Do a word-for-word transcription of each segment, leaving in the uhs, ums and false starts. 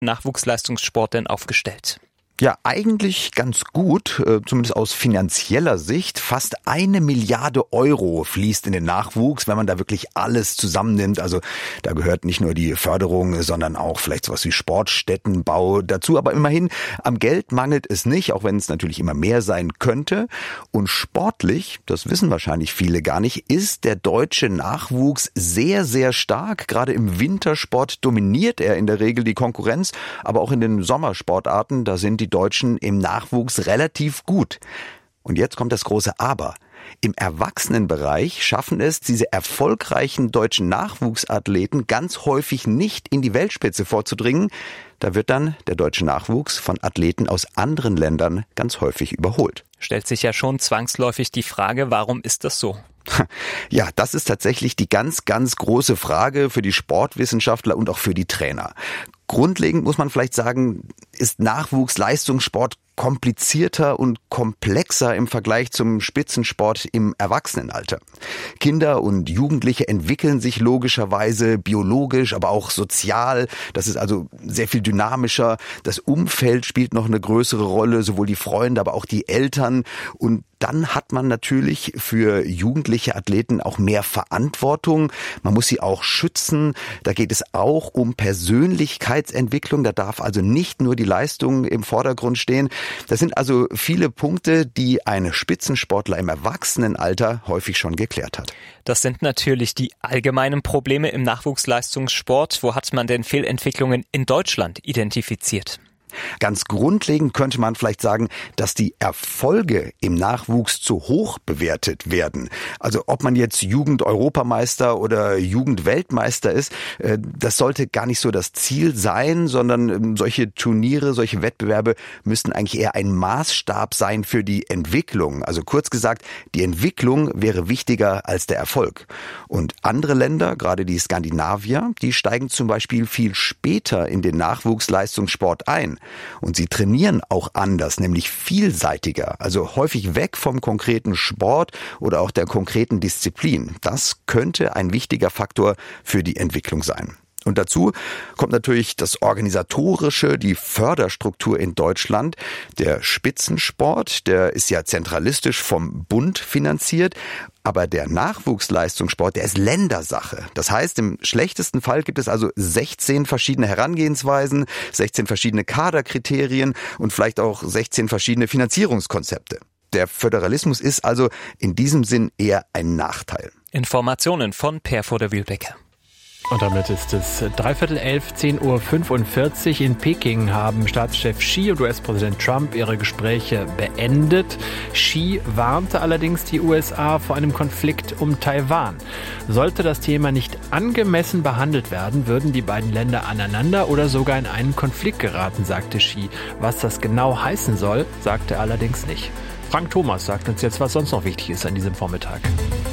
Nachwuchsleistungssport denn aufgestellt? Ja, eigentlich ganz gut, zumindest aus finanzieller Sicht. Fast eine Milliarde Euro fließt in den Nachwuchs, wenn man da wirklich alles zusammennimmt. Also da gehört nicht nur die Förderung, sondern auch vielleicht sowas wie Sportstättenbau dazu. Aber immerhin, am Geld mangelt es nicht, auch wenn es natürlich immer mehr sein könnte. Und sportlich, das wissen wahrscheinlich viele gar nicht, ist der deutsche Nachwuchs sehr, sehr stark. Gerade im Wintersport dominiert er in der Regel die Konkurrenz, aber auch in den Sommersportarten, da sind die Deutschen im Nachwuchs relativ gut. Und jetzt kommt das große Aber. Im Erwachsenenbereich schaffen es diese erfolgreichen deutschen Nachwuchsathleten ganz häufig nicht in die Weltspitze vorzudringen. Da wird dann der deutsche Nachwuchs von Athleten aus anderen Ländern ganz häufig überholt. Stellt sich ja schon zwangsläufig die Frage, warum ist das so? Ja, das ist tatsächlich die ganz, ganz große Frage für die Sportwissenschaftler und auch für die Trainer. Grundlegend muss man vielleicht sagen, ist Nachwuchsleistungssport komplizierter und komplexer im Vergleich zum Spitzensport im Erwachsenenalter. Kinder und Jugendliche entwickeln sich logischerweise biologisch, aber auch sozial. Das ist also sehr viel dynamischer. Das Umfeld spielt noch eine größere Rolle, sowohl die Freunde, aber auch die Eltern. Und dann hat man natürlich für jugendliche Athleten auch mehr Verantwortung. Man muss sie auch schützen. Da geht es auch um Persönlichkeitsentwicklung. Da darf also nicht nur die Leistung im Vordergrund stehen. Das sind also viele Punkte, die ein Spitzensportler im Erwachsenenalter häufig schon geklärt hat. Das sind natürlich die allgemeinen Probleme im Nachwuchsleistungssport. Wo hat man denn Fehlentwicklungen in Deutschland identifiziert? Ganz grundlegend könnte man vielleicht sagen, dass die Erfolge im Nachwuchs zu hoch bewertet werden. Also ob man jetzt Jugend-Europameister oder Jugend-Weltmeister ist, das sollte gar nicht so das Ziel sein, sondern solche Turniere, solche Wettbewerbe müssten eigentlich eher ein Maßstab sein für die Entwicklung. Also kurz gesagt, die Entwicklung wäre wichtiger als der Erfolg. Und andere Länder, gerade die Skandinavier, die steigen zum Beispiel viel später in den Nachwuchsleistungssport ein. Und sie trainieren auch anders, nämlich vielseitiger, also häufig weg vom konkreten Sport oder auch der konkreten Disziplin. Das könnte ein wichtiger Faktor für die Entwicklung sein. Und dazu kommt natürlich das Organisatorische, die Förderstruktur in Deutschland. Der Spitzensport, der ist ja zentralistisch vom Bund finanziert. Aber der Nachwuchsleistungssport, der ist Ländersache. Das heißt, im schlechtesten Fall gibt es also sechzehn verschiedene Herangehensweisen, sechzehn verschiedene Kaderkriterien und vielleicht auch sechzehn verschiedene Finanzierungskonzepte. Der Föderalismus ist also in diesem Sinn eher ein Nachteil. Informationen von Per vor der Wühlbecke. Und damit ist es dreiviertel elf, zehn Uhr fünfundvierzig. In Peking haben Staatschef Xi und U S-Präsident Trump ihre Gespräche beendet. Xi warnte allerdings die U S A vor einem Konflikt um Taiwan. Sollte das Thema nicht angemessen behandelt werden, würden die beiden Länder aneinander oder sogar in einen Konflikt geraten, sagte Xi. Was das genau heißen soll, sagte er allerdings nicht. Frank Thomas sagt uns jetzt, was sonst noch wichtig ist an diesem Vormittag.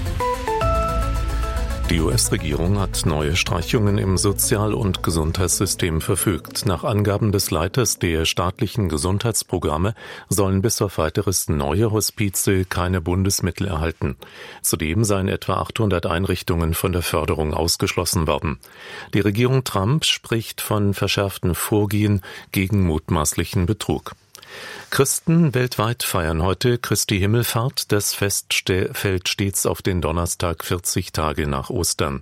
Die U S-Regierung hat neue Streichungen im Sozial- und Gesundheitssystem verfügt. Nach Angaben des Leiters der staatlichen Gesundheitsprogramme sollen bis auf weiteres neue Hospize keine Bundesmittel erhalten. Zudem seien etwa achthundert Einrichtungen von der Förderung ausgeschlossen worden. Die Regierung Trump spricht von verschärften Vorgehen gegen mutmaßlichen Betrug. Christen weltweit feiern heute Christi Himmelfahrt. Das Fest ste- fällt stets auf den Donnerstag vierzig Tage nach Ostern.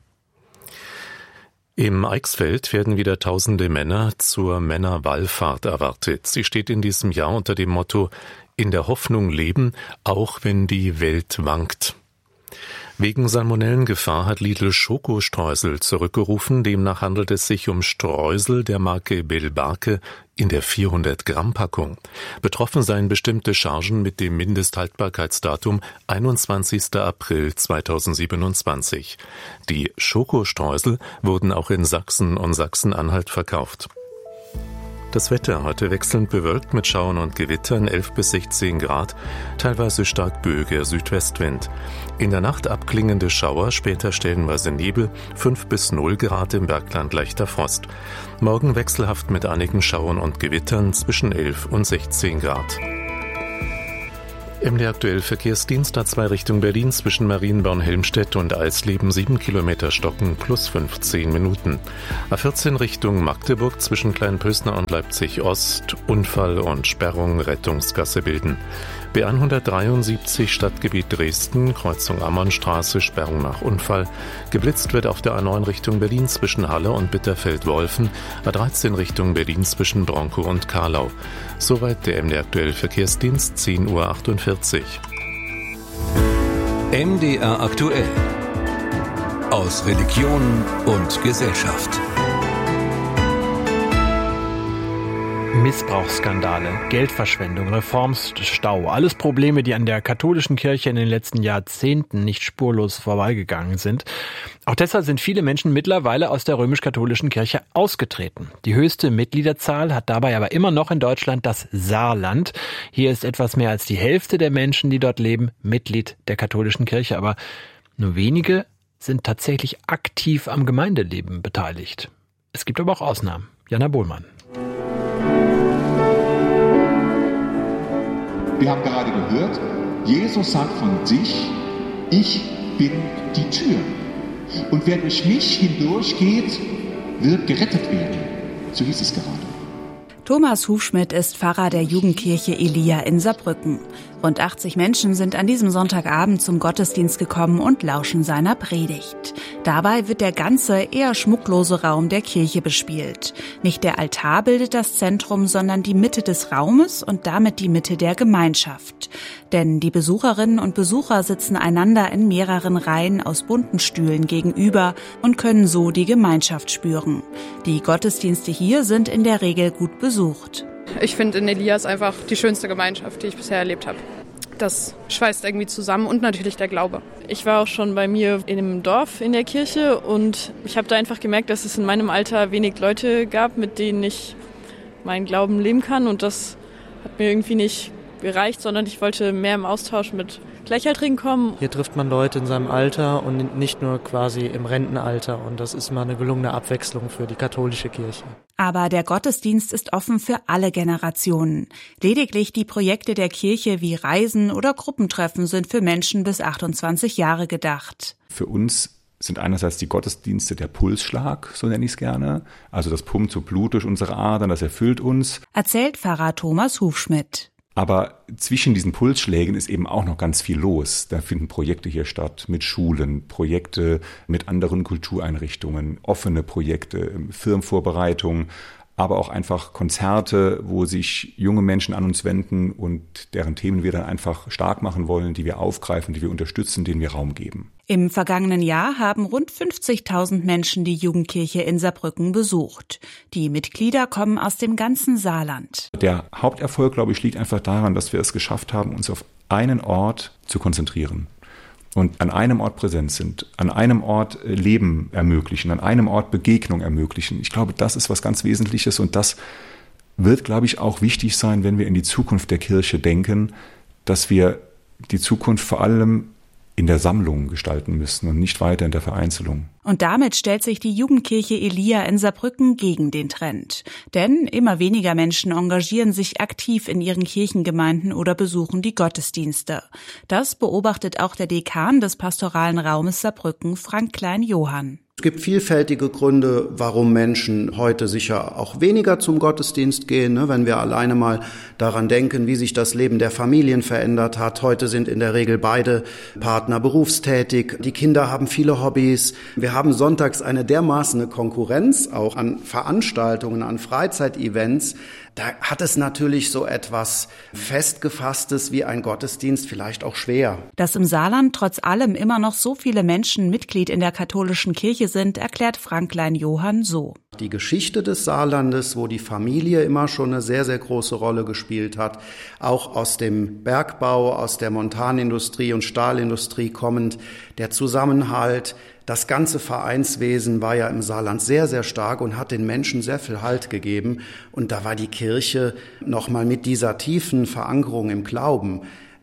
Im Eichsfeld werden wieder tausende Männer zur Männerwallfahrt erwartet. Sie steht in diesem Jahr unter dem Motto »In der Hoffnung leben, auch wenn die Welt wankt«. Wegen Salmonellengefahr hat Lidl Schokostreusel zurückgerufen. Demnach handelt es sich um Streusel der Marke Belbarke in der vierhundert Gramm Packung. Betroffen seien bestimmte Chargen mit dem Mindesthaltbarkeitsdatum einundzwanzigster April zweitausendsiebenundzwanzig. Die Schokostreusel wurden auch in Sachsen und Sachsen-Anhalt verkauft. Das Wetter heute wechselnd bewölkt mit Schauern und Gewittern, elf bis sechzehn Grad, teilweise stark böiger Südwestwind. In der Nacht abklingende Schauer, später stellenweise Nebel, fünf bis null Grad im Bergland leichter Frost. Morgen wechselhaft mit einigen Schauern und Gewittern zwischen elf und sechzehn Grad. M D aktuell Verkehrsdienst A zwei Richtung Berlin zwischen Marienborn-Helmstedt und Eisleben sieben Kilometer Stocken plus fünfzehn Minuten. A vierzehn Richtung Magdeburg zwischen Kleinpösner und Leipzig Ost, Unfall und Sperrung Rettungsgasse bilden. B hundertdreiundsiebzig Stadtgebiet Dresden, Kreuzung Ammannstraße, Sperrung nach Unfall. Geblitzt wird auf der A neun Richtung Berlin zwischen Halle und Bitterfeld-Wolfen, A dreizehn Richtung Berlin zwischen Bronkow und Karlau. Soweit der M D aktuell Verkehrsdienst, zehn Uhr achtundvierzig. M D R aktuell. Aus Religion und Gesellschaft. Missbrauchsskandale, Geldverschwendung, Reformstau, alles Probleme, die an der katholischen Kirche in den letzten Jahrzehnten nicht spurlos vorbeigegangen sind. Auch deshalb sind viele Menschen mittlerweile aus der römisch-katholischen Kirche ausgetreten. Die höchste Mitgliederzahl hat dabei aber immer noch in Deutschland das Saarland. Hier ist etwas mehr als die Hälfte der Menschen, die dort leben, Mitglied der katholischen Kirche. Aber nur wenige sind tatsächlich aktiv am Gemeindeleben beteiligt. Es gibt aber auch Ausnahmen. Jana Bohlmann. Wir haben gerade gehört, Jesus sagt von sich, ich bin die Tür. Und wer durch mich hindurchgeht, wird gerettet werden. So hieß es gerade. Thomas Hufschmidt ist Pfarrer der Jugendkirche Elia in Saarbrücken. Rund achtzig Menschen sind an diesem Sonntagabend zum Gottesdienst gekommen und lauschen seiner Predigt. Dabei wird der ganze, eher schmucklose Raum der Kirche bespielt. Nicht der Altar bildet das Zentrum, sondern die Mitte des Raumes und damit die Mitte der Gemeinschaft. Denn die Besucherinnen und Besucher sitzen einander in mehreren Reihen aus bunten Stühlen gegenüber und können so die Gemeinschaft spüren. Die Gottesdienste hier sind in der Regel gut besucht. Ich finde in Elia ist einfach die schönste Gemeinschaft, die ich bisher erlebt habe. Das schweißt irgendwie zusammen und natürlich der Glaube. Ich war auch schon bei mir in einem Dorf in der Kirche und ich habe da einfach gemerkt, dass es in meinem Alter wenig Leute gab, mit denen ich meinen Glauben leben kann, und das hat mir irgendwie nicht gereicht, sondern ich wollte mehr im Austausch mit Gleichaltrigen kommen. Hier trifft man Leute in seinem Alter und nicht nur quasi im Rentenalter, und das ist mal eine gelungene Abwechslung für die katholische Kirche. Aber der Gottesdienst ist offen für alle Generationen. Lediglich die Projekte der Kirche wie Reisen oder Gruppentreffen sind für Menschen bis achtundzwanzig Jahre gedacht. Für uns sind einerseits die Gottesdienste der Pulsschlag, so nenne ich es gerne. Also das pumpt so Blut durch unsere Adern, das erfüllt uns. Erzählt Pfarrer Thomas Hufschmidt. Aber zwischen diesen Pulsschlägen ist eben auch noch ganz viel los. Da finden Projekte hier statt mit Schulen, Projekte mit anderen Kultureinrichtungen, offene Projekte, Firmenvorbereitungen, aber auch einfach Konzerte, wo sich junge Menschen an uns wenden und deren Themen wir dann einfach stark machen wollen, die wir aufgreifen, die wir unterstützen, denen wir Raum geben. Im vergangenen Jahr haben rund fünfzigtausend Menschen die Jugendkirche in Saarbrücken besucht. Die Mitglieder kommen aus dem ganzen Saarland. Der Haupterfolg, glaube ich, liegt einfach daran, dass wir es geschafft haben, uns auf einen Ort zu konzentrieren. Und an einem Ort präsent sind, an einem Ort Leben ermöglichen, an einem Ort Begegnung ermöglichen. Ich glaube, das ist was ganz Wesentliches, und das wird, glaube ich, auch wichtig sein, wenn wir in die Zukunft der Kirche denken, dass wir die Zukunft vor allem in der Sammlung gestalten müssen und nicht weiter in der Vereinzelung. Und damit stellt sich die Jugendkirche Elia in Saarbrücken gegen den Trend. Denn immer weniger Menschen engagieren sich aktiv in ihren Kirchengemeinden oder besuchen die Gottesdienste. Das beobachtet auch der Dekan des pastoralen Raumes Saarbrücken, Frank Klein-Johann. Es gibt vielfältige Gründe, warum Menschen heute sicher auch weniger zum Gottesdienst gehen. Ne? Wenn wir alleine mal daran denken, wie sich das Leben der Familien verändert hat. Heute sind in der Regel beide Partner berufstätig. Die Kinder haben viele Hobbys. Wir haben sonntags eine dermaßene Konkurrenz auch an Veranstaltungen, an Freizeitevents. Da hat es natürlich so etwas Festgefasstes wie ein Gottesdienst vielleicht auch schwer. Dass im Saarland trotz allem immer noch so viele Menschen Mitglied in der katholischen Kirche sind, erklärt Frank Klein-Johann so. Die Geschichte des Saarlandes, wo die Familie immer schon eine sehr, sehr große Rolle gespielt hat, auch aus dem Bergbau, aus der Montanindustrie und Stahlindustrie kommend, der Zusammenhalt, das ganze Vereinswesen war ja im Saarland sehr, sehr stark und hat den Menschen sehr viel Halt gegeben. Und da war die Kirche nochmal mit dieser tiefen Verankerung im Glauben,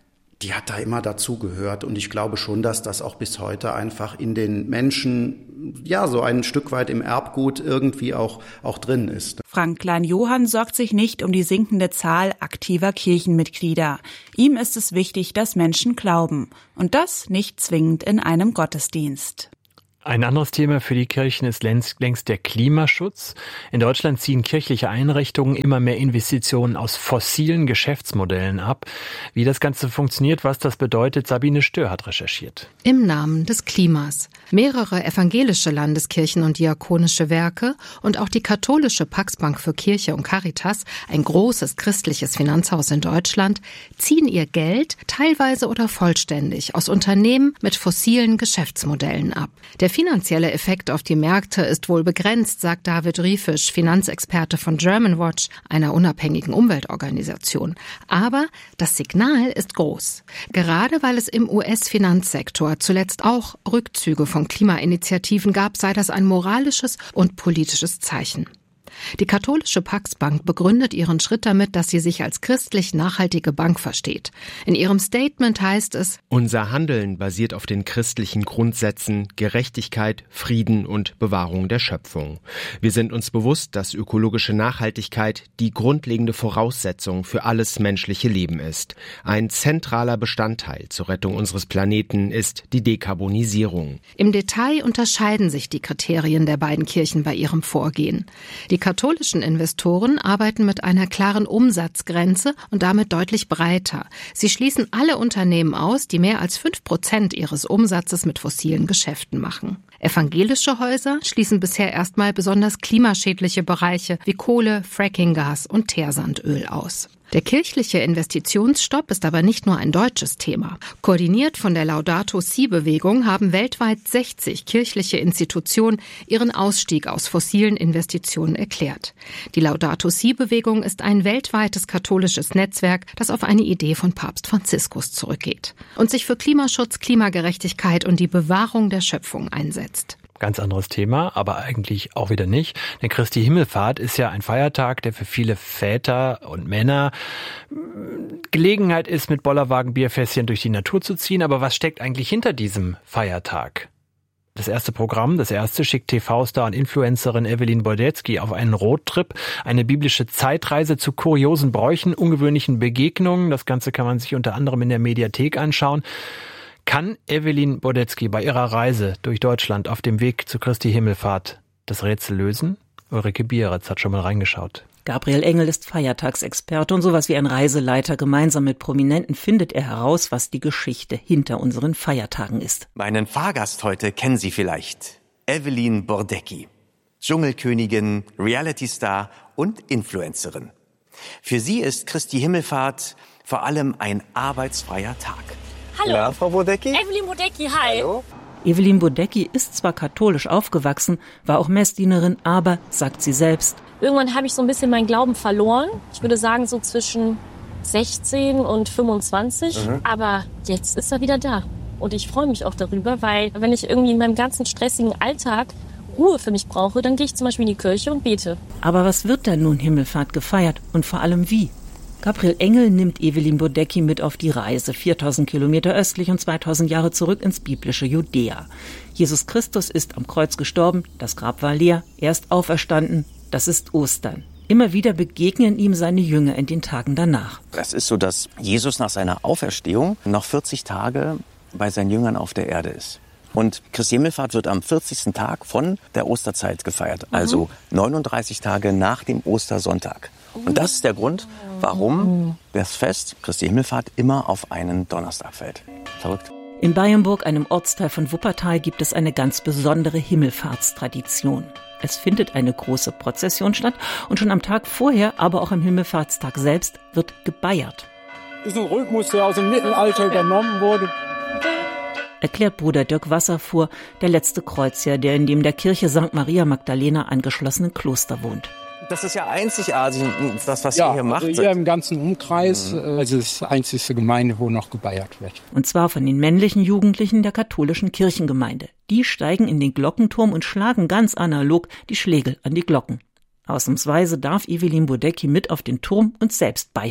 die hat da immer dazugehört. Und ich glaube schon, dass das auch bis heute einfach in den Menschen, ja, so ein Stück weit im Erbgut irgendwie auch, auch drin ist. Frank Klein-Johann sorgt sich nicht um die sinkende Zahl aktiver Kirchenmitglieder. Ihm ist es wichtig, dass Menschen glauben. Und das nicht zwingend in einem Gottesdienst. Ein anderes Thema für die Kirchen ist längst der Klimaschutz. In Deutschland ziehen kirchliche Einrichtungen immer mehr Investitionen aus fossilen Geschäftsmodellen ab. Wie das Ganze funktioniert, was das bedeutet, Sabine Stör hat recherchiert. Im Namen des Klimas. Mehrere evangelische Landeskirchen und diakonische Werke und auch die katholische Pax-Bank für Kirche und Caritas, ein großes christliches Finanzhaus in Deutschland, ziehen ihr Geld teilweise oder vollständig aus Unternehmen mit fossilen Geschäftsmodellen ab. Der finanzielle Effekt auf die Märkte ist wohl begrenzt, sagt David Riefisch, Finanzexperte von Germanwatch, einer unabhängigen Umweltorganisation. Aber das Signal ist groß. Gerade weil es im U S-Finanzsektor zuletzt auch Rückzüge von Klimainitiativen gab, sei das ein moralisches und politisches Zeichen. Die katholische Pax-Bank begründet ihren Schritt damit, dass sie sich als christlich nachhaltige Bank versteht. In ihrem Statement heißt es: Unser Handeln basiert auf den christlichen Grundsätzen Gerechtigkeit, Frieden und Bewahrung der Schöpfung. Wir sind uns bewusst, dass ökologische Nachhaltigkeit die grundlegende Voraussetzung für alles menschliche Leben ist. Ein zentraler Bestandteil zur Rettung unseres Planeten ist die Dekarbonisierung. Im Detail unterscheiden sich die Kriterien der beiden Kirchen bei ihrem Vorgehen. Die katholischen Investoren arbeiten mit einer klaren Umsatzgrenze und damit deutlich breiter. Sie schließen alle Unternehmen aus, die mehr als fünf Prozent ihres Umsatzes mit fossilen Geschäften machen. Evangelische Häuser schließen bisher erstmal besonders klimaschädliche Bereiche wie Kohle, Frackinggas und Teersandöl aus. Der kirchliche Investitionsstopp ist aber nicht nur ein deutsches Thema. Koordiniert von der Laudato Si-Bewegung haben weltweit sechzig kirchliche Institutionen ihren Ausstieg aus fossilen Investitionen erklärt. Die Laudato Si-Bewegung ist ein weltweites katholisches Netzwerk, das auf eine Idee von Papst Franziskus zurückgeht und sich für Klimaschutz, Klimagerechtigkeit und die Bewahrung der Schöpfung einsetzt. Ganz anderes Thema, aber eigentlich auch wieder nicht. Denn Christi Himmelfahrt ist ja ein Feiertag, der für viele Väter und Männer Gelegenheit ist, mit Bollerwagen, Bierfässchen durch die Natur zu ziehen. Aber was steckt eigentlich hinter diesem Feiertag? Das erste Programm, das erste, schickt T V-Star und Influencerin Evelyn Bodetzky auf einen Roadtrip, eine biblische Zeitreise zu kuriosen Bräuchen, ungewöhnlichen Begegnungen. Das Ganze kann man sich unter anderem in der Mediathek anschauen. Kann Evelyn Bodetzky bei ihrer Reise durch Deutschland auf dem Weg zu Christi Himmelfahrt das Rätsel lösen? Ulrike Bieretz hat schon mal reingeschaut. Gabriel Engel ist Feiertagsexperte und sowas wie ein Reiseleiter. Gemeinsam mit Prominenten findet er heraus, was die Geschichte hinter unseren Feiertagen ist. Meinen Fahrgast heute kennen Sie vielleicht. Evelyn Bodetzky. Dschungelkönigin, Reality-Star und Influencerin. Für sie ist Christi Himmelfahrt vor allem ein arbeitsfreier Tag. Hallo. Ja, Frau Bodetzky? Evelyn Bodetzky, hi. Hallo. Evelyn Bodetzky ist zwar katholisch aufgewachsen, war auch Messdienerin, aber, sagt sie selbst, irgendwann habe ich so ein bisschen meinen Glauben verloren. Ich würde sagen so zwischen sechzehn und fünfundzwanzig. Mhm. Aber jetzt ist er wieder da. Und ich freue mich auch darüber, weil wenn ich irgendwie in meinem ganzen stressigen Alltag Ruhe für mich brauche, dann gehe ich zum Beispiel in die Kirche und bete. Aber was wird denn nun Himmelfahrt gefeiert und vor allem wie? Gabriel Engel nimmt Evelyn Bodetzky mit auf die Reise, viertausend Kilometer östlich und zweitausend Jahre zurück ins biblische Judäa. Jesus Christus ist am Kreuz gestorben, das Grab war leer, er ist auferstanden, das ist Ostern. Immer wieder begegnen ihm seine Jünger in den Tagen danach. Es ist so, dass Jesus nach seiner Auferstehung noch vierzig Tage bei seinen Jüngern auf der Erde ist. Und Christi Himmelfahrt wird am vierzigsten Tag von der Osterzeit gefeiert, mhm. also neununddreißig Tage nach dem Ostersonntag. Und das ist der Grund, warum das Fest Christi Himmelfahrt immer auf einen Donnerstag fällt. Verrückt. In Bayernburg, einem Ortsteil von Wuppertal, gibt es eine ganz besondere Himmelfahrtstradition. Es findet eine große Prozession statt und schon am Tag vorher, aber auch am Himmelfahrtstag selbst, wird gebeiert. Das ist ein Rhythmus, der aus dem Mittelalter übernommen wurde. Erklärt Bruder Dirk Wasserfuhr, der letzte Kreuzherr, der in dem der Kirche Sankt Maria Magdalena angeschlossenen Kloster wohnt. Das ist ja einzigartig, das, was ja, ihr hier macht. Also hier im ganzen Umkreis, mhm. also das ist die einzige Gemeinde, wo noch gebeiert wird. Und zwar von den männlichen Jugendlichen der katholischen Kirchengemeinde. Die steigen in den Glockenturm und schlagen ganz analog die Schlägel an die Glocken. Ausnahmsweise darf Evelyn Bodetzky mit auf den Turm und selbst beiern.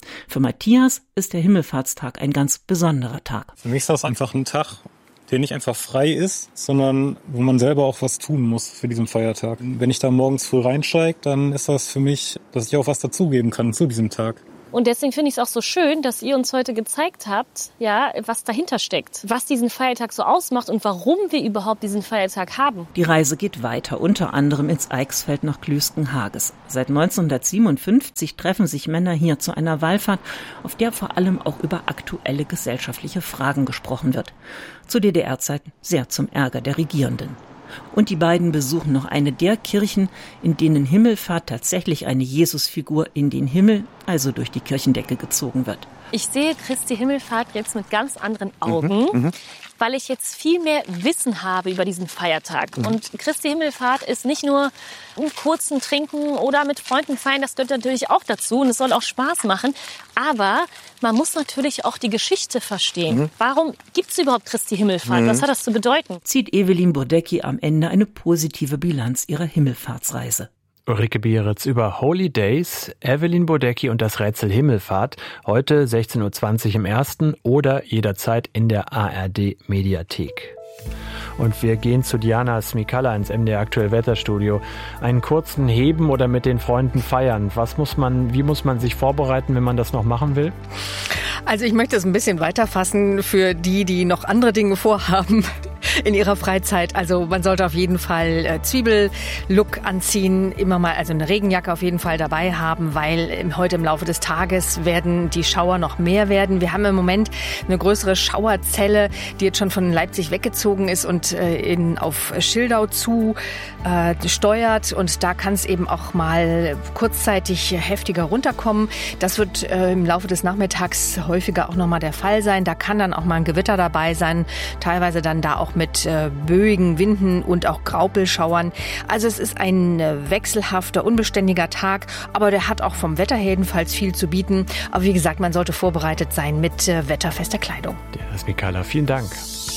Für Matthias ist der Himmelfahrtstag ein ganz besonderer Tag. Für mich ist das einfach ein Tag, der nicht einfach frei ist, sondern wo man selber auch was tun muss für diesen Feiertag. Wenn ich da morgens früh reinsteige, dann ist das für mich, dass ich auch was dazugeben kann zu diesem Tag. Und deswegen finde ich es auch so schön, dass ihr uns heute gezeigt habt, ja, was dahinter steckt, was diesen Feiertag so ausmacht und warum wir überhaupt diesen Feiertag haben. Die Reise geht weiter, unter anderem ins Eichsfeld nach Klüstenhages. Seit neunzehnhundertsiebenundfünfzig treffen sich Männer hier zu einer Wallfahrt, auf der vor allem auch über aktuelle gesellschaftliche Fragen gesprochen wird. Zu D D R-Zeiten sehr zum Ärger der Regierenden. Und die beiden besuchen noch eine der Kirchen, in denen Himmelfahrt tatsächlich eine Jesusfigur in den Himmel, also durch die Kirchendecke gezogen wird. Ich sehe Christi Himmelfahrt jetzt mit ganz anderen Augen, mhm, weil ich jetzt viel mehr Wissen habe über diesen Feiertag. Mhm. Und Christi Himmelfahrt ist nicht nur einen kurzen Trinken oder mit Freunden feiern, das gehört natürlich auch dazu und es soll auch Spaß machen. Aber man muss natürlich auch die Geschichte verstehen. Mhm. Warum gibt es überhaupt Christi Himmelfahrt? Mhm. Was hat das zu bedeuten? Zieht Evelyn Bodecki am Ende eine positive Bilanz ihrer Himmelfahrtsreise. Ulrike Bieritz über Holy Days, Evelyn Bodecki und das Rätsel Himmelfahrt, heute sechzehn Uhr zwanzig im Ersten oder jederzeit in der A R D-Mediathek. Und wir gehen zu Diana Smikalla ins M D R Aktuell Wetterstudio. Einen kurzen Heben oder mit den Freunden feiern. Was muss man, wie muss man sich vorbereiten, wenn man das noch machen will? Also ich möchte es ein bisschen weiterfassen für die, die noch andere Dinge vorhaben in ihrer Freizeit. Also man sollte auf jeden Fall äh, Zwiebellook anziehen, immer mal, also eine Regenjacke auf jeden Fall dabei haben, weil äh, heute im Laufe des Tages werden die Schauer noch mehr werden. Wir haben im Moment eine größere Schauerzelle, die jetzt schon von Leipzig weggezogen ist und äh, in, auf Schildau zu äh, steuert. Und da kann es eben auch mal kurzzeitig heftiger runterkommen. Das wird äh, im Laufe des Nachmittags häufiger auch nochmal der Fall sein. Da kann dann auch mal ein Gewitter dabei sein, teilweise dann da auch mit äh, böigen Winden und auch Graupelschauern. Also es ist ein äh, wechselhafter, unbeständiger Tag, aber der hat auch vom Wetter her jedenfalls viel zu bieten. Aber wie gesagt, man sollte vorbereitet sein mit äh, wetterfester Kleidung. Der Smikalla, vielen Dank.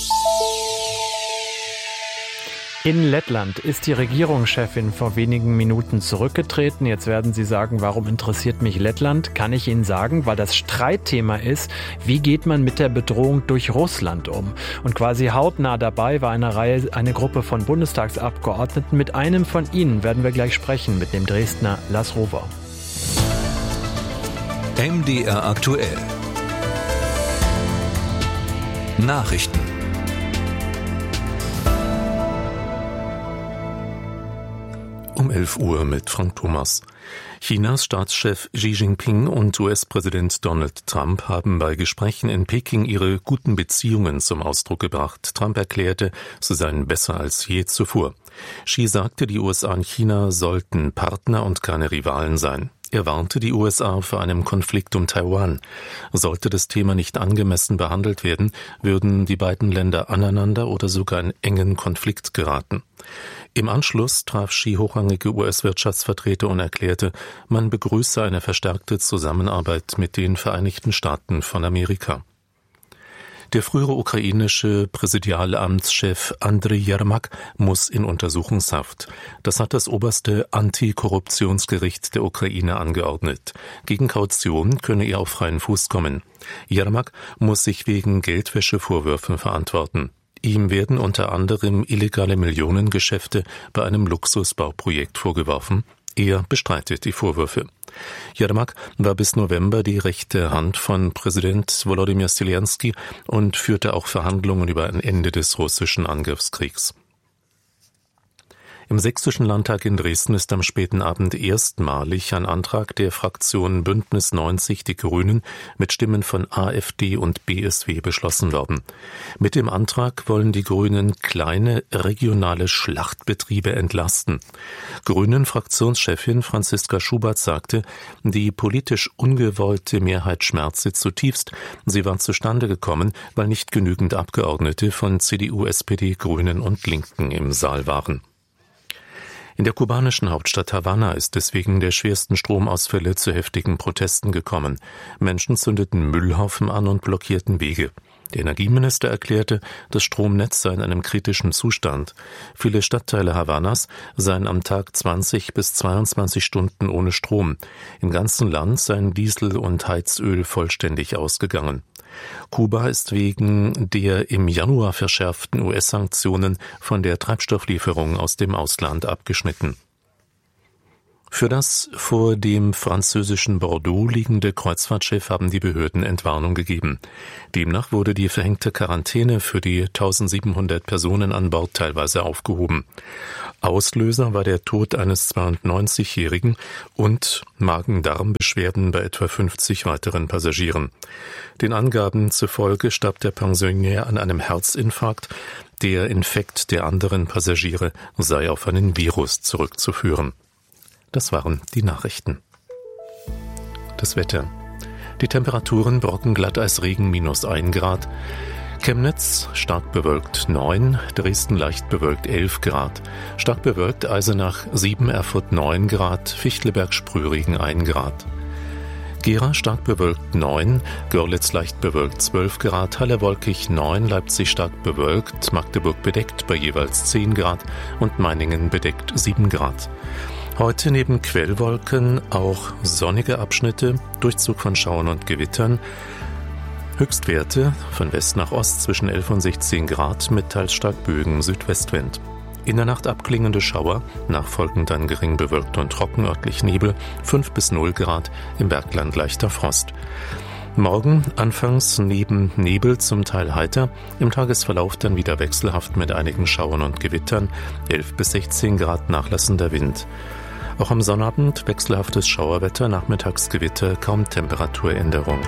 In Lettland ist die Regierungschefin vor wenigen Minuten zurückgetreten. Jetzt werden Sie sagen, warum interessiert mich Lettland? Kann ich Ihnen sagen, weil das Streitthema ist, wie geht man mit der Bedrohung durch Russland um? Und quasi hautnah dabei war eine Reihe, eine Gruppe von Bundestagsabgeordneten. Mit einem von ihnen werden wir gleich sprechen, mit dem Dresdner Lars Rover. M D R aktuell. Nachrichten. Um elf Uhr mit Frank Thomas. Chinas Staatschef Xi Jinping und U S-Präsident Donald Trump haben bei Gesprächen in Peking ihre guten Beziehungen zum Ausdruck gebracht. Trump erklärte, sie seien besser als je zuvor. Xi sagte, die U S A und China sollten Partner und keine Rivalen sein. Er warnte die U S A vor einem Konflikt um Taiwan. Sollte das Thema nicht angemessen behandelt werden, würden die beiden Länder aneinander oder sogar in engen Konflikt geraten. Im Anschluss traf Xi hochrangige U S-Wirtschaftsvertreter und erklärte, man begrüße eine verstärkte Zusammenarbeit mit den Vereinigten Staaten von Amerika. Der frühere ukrainische Präsidialamtschef Andriy Jermak muss in Untersuchungshaft. Das hat das oberste Antikorruptionsgericht der Ukraine angeordnet. Gegen Kaution könne er auf freien Fuß kommen. Jermak muss sich wegen Geldwäschevorwürfen verantworten. Ihm werden unter anderem illegale Millionengeschäfte bei einem Luxusbauprojekt vorgeworfen. Er bestreitet die Vorwürfe. Jermak war bis November die rechte Hand von Präsident Volodymyr Zelensky und führte auch Verhandlungen über ein Ende des russischen Angriffskriegs. Im Sächsischen Landtag in Dresden ist am späten Abend erstmalig ein Antrag der Fraktion Bündnis neunzig Die Grünen mit Stimmen von AfD und B S W beschlossen worden. Mit dem Antrag wollen die Grünen kleine regionale Schlachtbetriebe entlasten. Grünen-Fraktionschefin Franziska Schubert sagte, die politisch ungewollte Mehrheit schmerze zutiefst. Sie war zustande gekommen, weil nicht genügend Abgeordnete von C D U, S P D, Grünen und Linken im Saal waren. In der kubanischen Hauptstadt Havanna ist es wegen der schwersten Stromausfälle zu heftigen Protesten gekommen. Menschen zündeten Müllhaufen an und blockierten Wege. Der Energieminister erklärte, das Stromnetz sei in einem kritischen Zustand. Viele Stadtteile Havanas seien am Tag zwanzig bis zweiundzwanzig Stunden ohne Strom. Im ganzen Land seien Diesel und Heizöl vollständig ausgegangen. Kuba ist wegen der im Januar verschärften U S-Sanktionen von der Treibstofflieferung aus dem Ausland abgeschnitten. Für das vor dem französischen Bordeaux liegende Kreuzfahrtschiff haben die Behörden Entwarnung gegeben. Demnach wurde die verhängte Quarantäne für die eintausendsiebenhundert Personen an Bord teilweise aufgehoben. Auslöser war der Tod eines zweiundneunzigjährigen und Magen-Darm-Beschwerden bei etwa fünfzig weiteren Passagieren. Den Angaben zufolge starb der Pensionär an einem Herzinfarkt. Der Infekt der anderen Passagiere sei auf einen Virus zurückzuführen. Das waren die Nachrichten. Das Wetter. Die Temperaturen Brocken-Glatteis-Regen minus ein Grad. Chemnitz stark bewölkt neun, Dresden leicht bewölkt elf Grad. Stark bewölkt Eisenach sieben, Erfurt neun Grad, Fichtelberg Sprühregen ein Grad. Gera stark bewölkt neun, Görlitz leicht bewölkt zwölf Grad, Halle wolkig neun, Leipzig stark bewölkt, Magdeburg bedeckt bei jeweils zehn Grad und Meiningen bedeckt sieben Grad. Heute neben Quellwolken auch sonnige Abschnitte, Durchzug von Schauern und Gewittern. Höchstwerte von West nach Ost zwischen elf und sechzehn Grad mit teils stark Bögen Südwestwind. In der Nacht abklingende Schauer, nachfolgend dann gering bewölkt und trocken, örtlich Nebel, fünf bis null Grad, im Bergland leichter Frost. Morgen anfangs neben Nebel zum Teil heiter, im Tagesverlauf dann wieder wechselhaft mit einigen Schauern und Gewittern, elf bis sechzehn Grad nachlassender Wind. Auch am Sonnabend wechselhaftes Schauerwetter, Nachmittagsgewitter, kaum Temperaturänderung.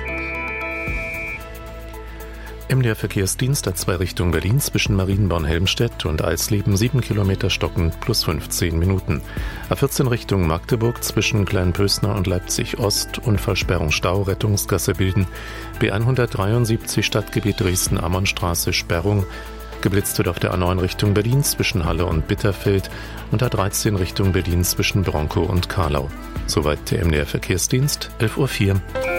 M D R Verkehrsdienst hat zwei Richtung Berlin zwischen Marienborn-Helmstedt und Eisleben sieben Kilometer stockend plus fünfzehn Minuten. A vierzehn Richtung Magdeburg zwischen Kleinpösner und Leipzig Ost Unfallsperrung Stau, Rettungsgasse bilden. B hundertdreiundsiebzig Stadtgebiet Dresden-Ammonstraße Sperrung. Geblitzt wird auf der A neun Richtung Berlin zwischen Halle und Bitterfeld und A dreizehn Richtung Berlin zwischen Bronkow und Karlau. Soweit der M D R Verkehrsdienst, elf Uhr vier.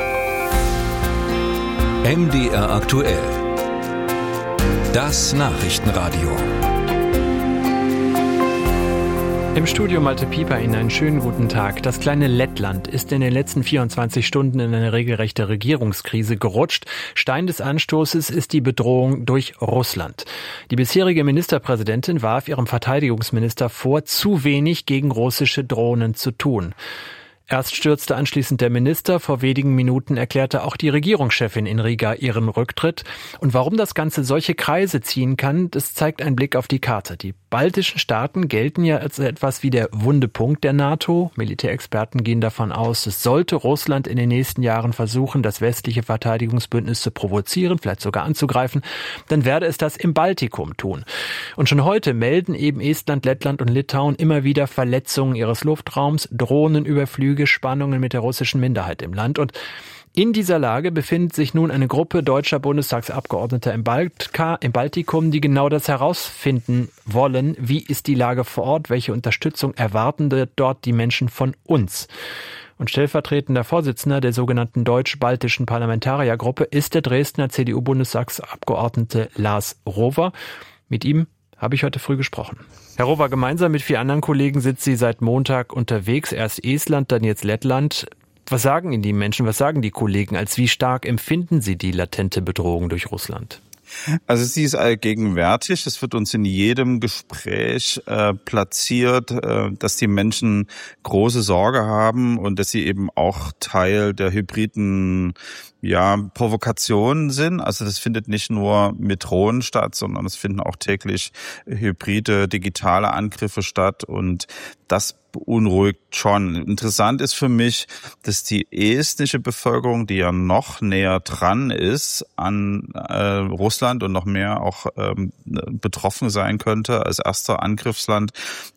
M D R aktuell. Das Nachrichtenradio. Im Studio Malte Pieper Ihnen einen schönen guten Tag. Das kleine Lettland ist in den letzten vierundzwanzig Stunden in eine regelrechte Regierungskrise gerutscht. Stein des Anstoßes ist die Bedrohung durch Russland. Die bisherige Ministerpräsidentin warf ihrem Verteidigungsminister vor, zu wenig gegen russische Drohnen zu tun. Erst stürzte anschließend der Minister, vor wenigen Minuten erklärte auch die Regierungschefin in Riga ihren Rücktritt. Und warum das Ganze solche Kreise ziehen kann, das zeigt ein Blick auf die Karte. Die baltischen Staaten gelten ja als etwas wie der wunde Punkt der NATO. Militärexperten gehen davon aus, es sollte Russland in den nächsten Jahren versuchen, das westliche Verteidigungsbündnis zu provozieren, vielleicht sogar anzugreifen, dann werde es das im Baltikum tun. Und schon heute melden eben Estland, Lettland und Litauen immer wieder Verletzungen ihres Luftraums, Drohnenüberflüge, Spannungen mit der russischen Minderheit im Land. Und in dieser Lage befindet sich nun eine Gruppe deutscher Bundestagsabgeordneter im, Baltka, im Baltikum, die genau das herausfinden wollen. Wie ist die Lage vor Ort? Welche Unterstützung erwarten dort die Menschen von uns? Und stellvertretender Vorsitzender der sogenannten deutsch-baltischen Parlamentariergruppe ist der Dresdner C D U-Bundestagsabgeordnete Lars Rover. Mit ihm habe ich heute früh gesprochen. Herr Rover, gemeinsam mit vier anderen Kollegen sind Sie seit Montag unterwegs. Erst Estland, dann jetzt Lettland. Was sagen Ihnen die Menschen, was sagen die Kollegen? Als wie stark empfinden Sie die latente Bedrohung durch Russland? Also sie ist allgegenwärtig. Es wird uns in jedem Gespräch äh, platziert, äh, dass die Menschen große Sorge haben und dass sie eben auch Teil der hybriden ja, Provokationen sind. Also das findet nicht nur mit Drohnen statt, sondern es finden auch täglich hybride digitale Angriffe statt und das beunruhigt schon. Interessant ist für mich, dass die estnische Bevölkerung, die ja noch näher dran ist an äh, Russland und noch mehr auch ähm, betroffen sein könnte als erster Angriffsland,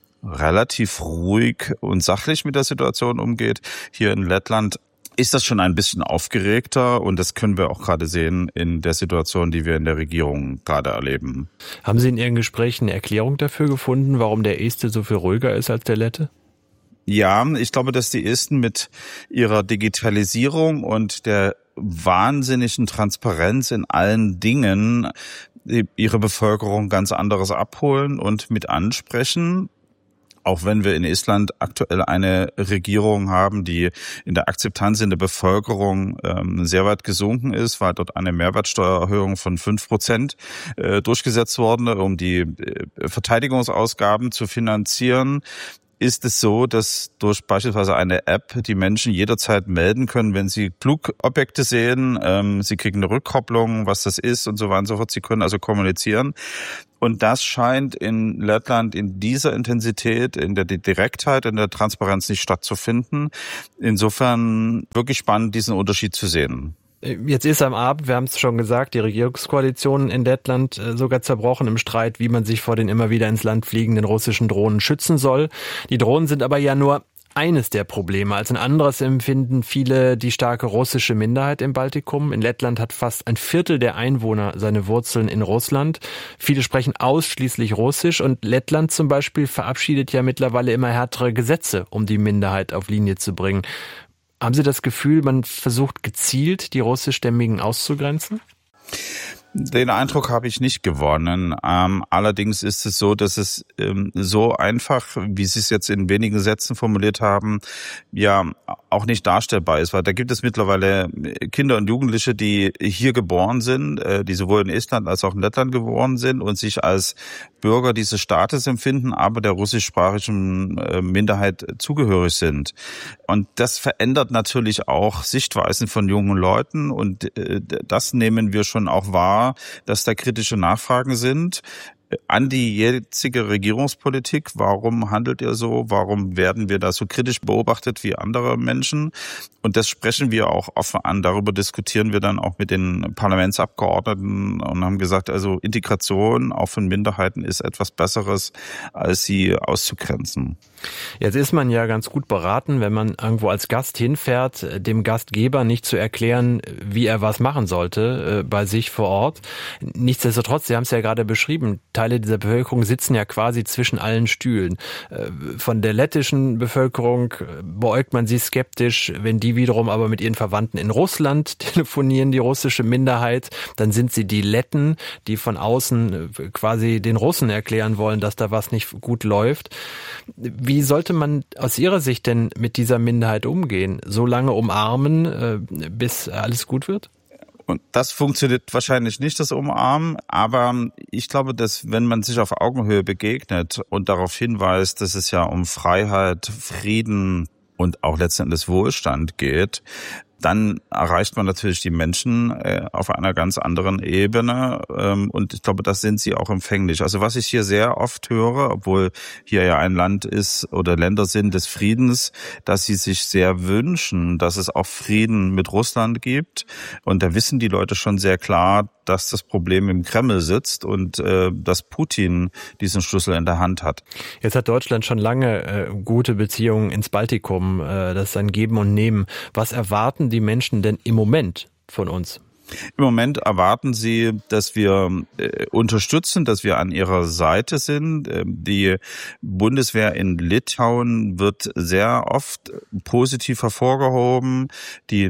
relativ ruhig und sachlich mit der Situation umgeht. Hier in Lettland ist das schon ein bisschen aufgeregter und das können wir auch gerade sehen in der Situation, die wir in der Regierung gerade erleben. Haben Sie in Ihren Gesprächen eine Erklärung dafür gefunden, warum der Este so viel ruhiger ist als der Lette? Ja, ich glaube, dass die Esten mit ihrer Digitalisierung und der wahnsinnigen Transparenz in allen Dingen ihre Bevölkerung ganz anderes abholen und mit ansprechen. Auch wenn wir in Estland aktuell eine Regierung haben, die in der Akzeptanz in der Bevölkerung ähm, sehr weit gesunken ist, weil dort eine Mehrwertsteuererhöhung von fünf Prozent äh, durchgesetzt worden, um die äh, Verteidigungsausgaben zu finanzieren. Ist es so, dass durch beispielsweise eine App die Menschen jederzeit melden können, wenn sie Flugobjekte sehen, ähm, sie kriegen eine Rückkopplung, was das ist und so weiter und so fort. Sie können also kommunizieren. Und das scheint in Lettland in dieser Intensität, in der Direktheit, in der Transparenz nicht stattzufinden. Insofern wirklich spannend, diesen Unterschied zu sehen. Jetzt ist am Abend, wir haben es schon gesagt, die Regierungskoalition in Lettland sogar zerbrochen im Streit, wie man sich vor den immer wieder ins Land fliegenden russischen Drohnen schützen soll. Die Drohnen sind aber ja nur eines der Probleme. Als ein anderes empfinden viele die starke russische Minderheit im Baltikum. In Lettland hat fast ein Viertel der Einwohner seine Wurzeln in Russland. Viele sprechen ausschließlich Russisch und Lettland zum Beispiel verabschiedet ja mittlerweile immer härtere Gesetze, um die Minderheit auf Linie zu bringen. Haben Sie das Gefühl, man versucht gezielt, die Russischstämmigen auszugrenzen? Den Eindruck habe ich nicht gewonnen. Ähm, allerdings ist es so, dass es ähm, so einfach, wie Sie es jetzt in wenigen Sätzen formuliert haben, ja auch nicht darstellbar ist. Weil da gibt es mittlerweile Kinder und Jugendliche, die hier geboren sind, äh, die sowohl in Estland als auch in Lettland geboren sind und sich als Bürger dieses Staates empfinden, aber der russischsprachigen äh, Minderheit zugehörig sind. Und das verändert natürlich auch Sichtweisen von jungen Leuten und äh, das nehmen wir schon auch wahr, dass da kritische Nachfragen sind an die jetzige Regierungspolitik. Warum handelt ihr so? Warum werden wir da so kritisch beobachtet wie andere Menschen? Und das sprechen wir auch offen an. Darüber diskutieren wir dann auch mit den Parlamentsabgeordneten und haben gesagt, also Integration auch von Minderheiten ist etwas Besseres, als sie auszugrenzen. Jetzt ist man ja ganz gut beraten, wenn man irgendwo als Gast hinfährt, dem Gastgeber nicht zu erklären, wie er was machen sollte äh, bei sich vor Ort. Nichtsdestotrotz, Sie haben es ja gerade beschrieben, Teile dieser Bevölkerung sitzen ja quasi zwischen allen Stühlen. Äh, von der lettischen Bevölkerung beäugt man sie skeptisch, wenn die wiederum aber mit ihren Verwandten in Russland telefonieren, die russische Minderheit, dann sind sie die Letten, die von außen quasi den Russen erklären wollen, dass da was nicht gut läuft. Wie sollte man aus Ihrer Sicht denn mit dieser Minderheit umgehen? So lange umarmen, bis alles gut wird? Und das funktioniert wahrscheinlich nicht, das Umarmen, aber ich glaube, dass wenn man sich auf Augenhöhe begegnet und darauf hinweist, dass es ja um Freiheit, Frieden und auch letztendlich Wohlstand geht, dann erreicht man natürlich die Menschen äh, auf einer ganz anderen Ebene ähm, und ich glaube, das sind sie auch empfänglich. Also was ich hier sehr oft höre, obwohl hier ja ein Land ist oder Länder sind des Friedens, dass sie sich sehr wünschen, dass es auch Frieden mit Russland gibt und da wissen die Leute schon sehr klar, dass das Problem im Kreml sitzt und äh, dass Putin diesen Schlüssel in der Hand hat. Jetzt hat Deutschland schon lange äh, gute Beziehungen ins Baltikum, äh, das ist ein Geben und Nehmen. Was erwarten die Menschen denn im Moment von uns? Im Moment erwarten sie, dass wir äh, unterstützen, dass wir an ihrer Seite sind. Äh, die Bundeswehr in Litauen wird sehr oft positiv hervorgehoben. Die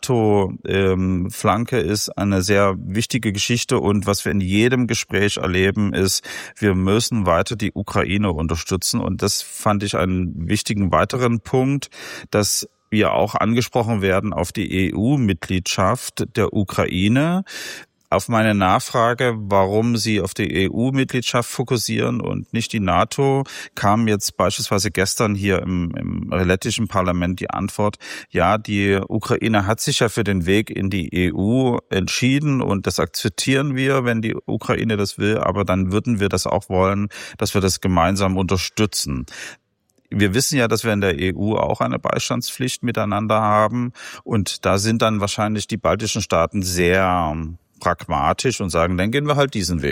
NATO-Flanke ähm, ist eine sehr wichtige Geschichte. Und was wir in jedem Gespräch erleben, ist, wir müssen weiter die Ukraine unterstützen. Und das fand ich einen wichtigen weiteren Punkt, dass wir auch angesprochen werden auf die E U-Mitgliedschaft der Ukraine. Auf meine Nachfrage, warum Sie auf die E U-Mitgliedschaft fokussieren und nicht die NATO, kam jetzt beispielsweise gestern hier im, im lettischen Parlament die Antwort, ja, die Ukraine hat sich ja für den Weg in die E U entschieden und das akzeptieren wir, wenn die Ukraine das will, aber dann würden wir das auch wollen, dass wir das gemeinsam unterstützen. Wir wissen ja, dass wir in der E U auch eine Beistandspflicht miteinander haben und da sind dann wahrscheinlich die baltischen Staaten sehr pragmatisch und sagen, dann gehen wir halt diesen Weg.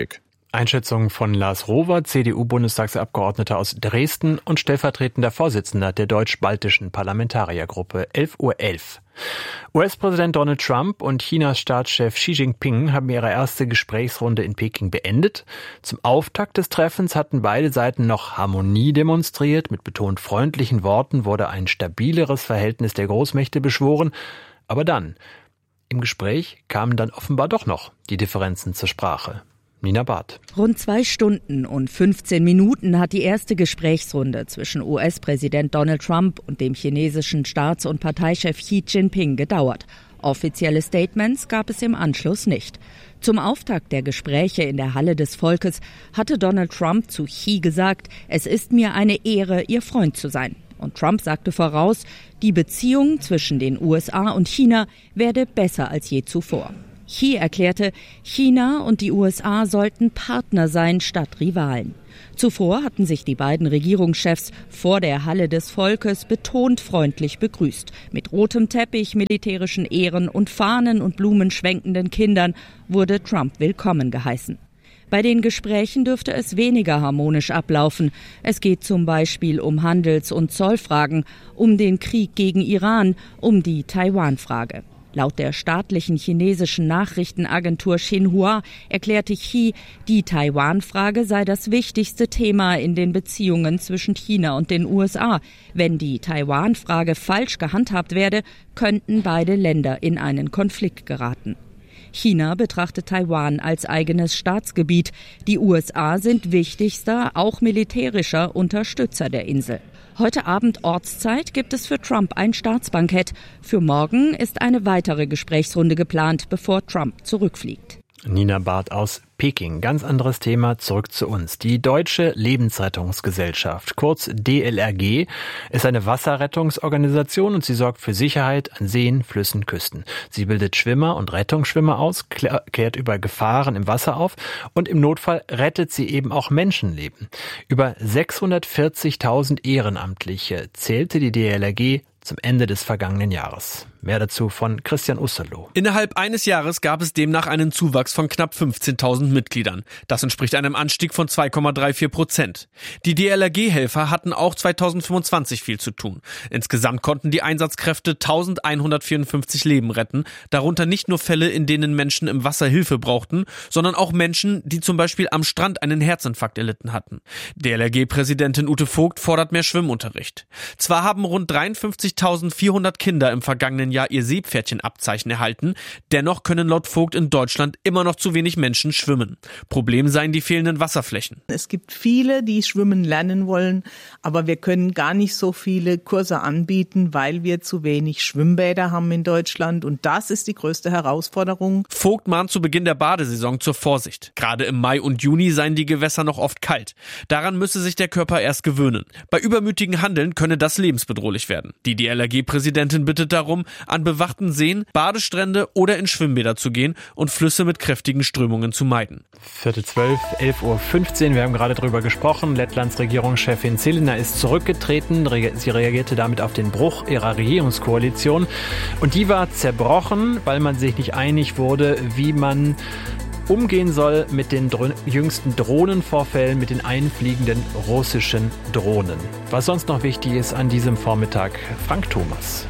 Einschätzung von Lars Rohwer, C D U-Bundestagsabgeordneter aus Dresden und stellvertretender Vorsitzender der deutsch-baltischen Parlamentariergruppe. elf Uhr elf. U S-Präsident Donald Trump und Chinas Staatschef Xi Jinping haben ihre erste Gesprächsrunde in Peking beendet. Zum Auftakt des Treffens hatten beide Seiten noch Harmonie demonstriert. Mit betont freundlichen Worten wurde ein stabileres Verhältnis der Großmächte beschworen. Aber dann, im Gespräch, kamen dann offenbar doch noch die Differenzen zur Sprache. Nina Barth. Rund zwei Stunden und fünfzehn Minuten hat die erste Gesprächsrunde zwischen U S-Präsident Donald Trump und dem chinesischen Staats- und Parteichef Xi Jinping gedauert. Offizielle Statements gab es im Anschluss nicht. Zum Auftakt der Gespräche in der Halle des Volkes hatte Donald Trump zu Xi gesagt, es ist mir eine Ehre, Ihr Freund zu sein. Und Trump sagte voraus, die Beziehung zwischen den U S A und China werde besser als je zuvor. Xi erklärte, China und die U S A sollten Partner sein statt Rivalen. Zuvor hatten sich die beiden Regierungschefs vor der Halle des Volkes betont freundlich begrüßt. Mit rotem Teppich, militärischen Ehren und Fahnen und Blumen schwenkenden Kindern wurde Trump willkommen geheißen. Bei den Gesprächen dürfte es weniger harmonisch ablaufen. Es geht zum Beispiel um Handels- und Zollfragen, um den Krieg gegen Iran, um die Taiwan-Frage. Laut der staatlichen chinesischen Nachrichtenagentur Xinhua erklärte Xi, die Taiwan-Frage sei das wichtigste Thema in den Beziehungen zwischen China und den U S A. Wenn die Taiwan-Frage falsch gehandhabt werde, könnten beide Länder in einen Konflikt geraten. China betrachtet Taiwan als eigenes Staatsgebiet. Die U S A sind wichtigster, auch militärischer Unterstützer der Insel. Heute Abend Ortszeit gibt es für Trump ein Staatsbankett. Für morgen ist eine weitere Gesprächsrunde geplant, bevor Trump zurückfliegt. Nina Barth aus Peking. Ganz anderes Thema, zurück zu uns. Die Deutsche Lebensrettungsgesellschaft, kurz D L R G, ist eine Wasserrettungsorganisation und sie sorgt für Sicherheit an Seen, Flüssen, Küsten. Sie bildet Schwimmer und Rettungsschwimmer aus, klärt über Gefahren im Wasser auf und im Notfall rettet sie eben auch Menschenleben. Über sechshundertvierzigtausend Ehrenamtliche zählte die D L R G zum Ende des vergangenen Jahres. Mehr dazu von Christian Usserloh. Innerhalb eines Jahres gab es demnach einen Zuwachs von knapp fünfzehntausend Mitgliedern. Das entspricht einem Anstieg von zwei Komma vierunddreißig Prozent. Die D L R G-Helfer hatten auch zweitausendfünfundzwanzig viel zu tun. Insgesamt konnten die Einsatzkräfte eintausendeinhundertvierundfünfzig Leben retten, darunter nicht nur Fälle, in denen Menschen im Wasser Hilfe brauchten, sondern auch Menschen, die zum Beispiel am Strand einen Herzinfarkt erlitten hatten. D L R G-Präsidentin Ute Vogt fordert mehr Schwimmunterricht. Zwar haben rund dreiundfünfzigtausendvierhundert Kinder im vergangenen Jahr ihr Seepferdchenabzeichen erhalten. Dennoch können laut Vogt in Deutschland immer noch zu wenig Menschen schwimmen. Problem seien die fehlenden Wasserflächen. Es gibt viele, die schwimmen lernen wollen, aber wir können gar nicht so viele Kurse anbieten, weil wir zu wenig Schwimmbäder haben in Deutschland und das ist die größte Herausforderung. Vogt mahnt zu Beginn der Badesaison zur Vorsicht. Gerade im Mai und Juni seien die Gewässer noch oft kalt. Daran müsse sich der Körper erst gewöhnen. Bei übermütigem Handeln könne das lebensbedrohlich werden. Die D L R G-Präsidentin bittet darum, an bewachten Seen, Badestrände oder in Schwimmbäder zu gehen und Flüsse mit kräftigen Strömungen zu meiden. Viertel zwölf, elf Uhr fünfzehn, wir haben gerade drüber gesprochen. Lettlands Regierungschefin Silina ist zurückgetreten. Sie reagierte damit auf den Bruch ihrer Regierungskoalition. Und die war zerbrochen, weil man sich nicht einig wurde, wie man umgehen soll mit den dr- jüngsten Drohnenvorfällen, mit den einfliegenden russischen Drohnen. Was sonst noch wichtig ist an diesem Vormittag, Frank Thomas.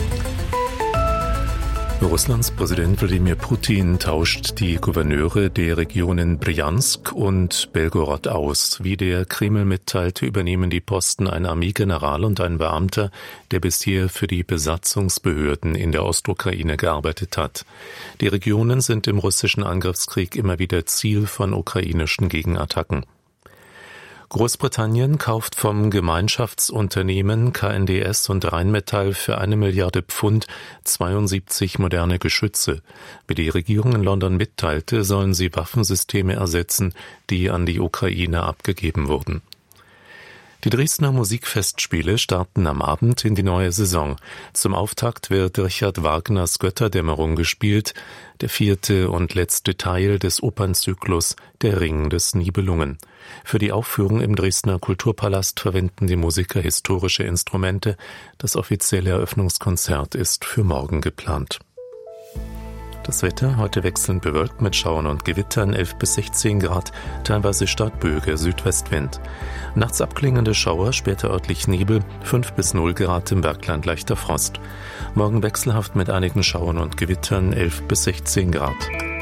Russlands Präsident Wladimir Putin tauscht die Gouverneure der Regionen Brjansk und Belgorod aus. Wie der Kreml mitteilte, übernehmen die Posten ein Armeegeneral und ein Beamter, der bisher für die Besatzungsbehörden in der Ostukraine gearbeitet hat. Die Regionen sind im russischen Angriffskrieg immer wieder Ziel von ukrainischen Gegenattacken. Großbritannien kauft vom Gemeinschaftsunternehmen K N D S und Rheinmetall für eine Milliarde Pfund zweiundsiebzig moderne Geschütze. Wie die Regierung in London mitteilte, sollen sie Waffensysteme ersetzen, die an die Ukraine abgegeben wurden. Die Dresdner Musikfestspiele starten am Abend in die neue Saison. Zum Auftakt wird Richard Wagners Götterdämmerung gespielt, der vierte und letzte Teil des Opernzyklus Der Ring des Nibelungen. Für die Aufführung im Dresdner Kulturpalast verwenden die Musiker historische Instrumente. Das offizielle Eröffnungskonzert ist für morgen geplant. Das Wetter heute wechselnd bewölkt mit Schauern und Gewittern, elf bis sechzehn Grad, teilweise Starkböige, Südwestwind. Nachts abklingende Schauer, später örtlich Nebel, fünf bis null Grad, im Bergland leichter Frost. Morgen wechselhaft mit einigen Schauern und Gewittern, elf bis sechzehn Grad.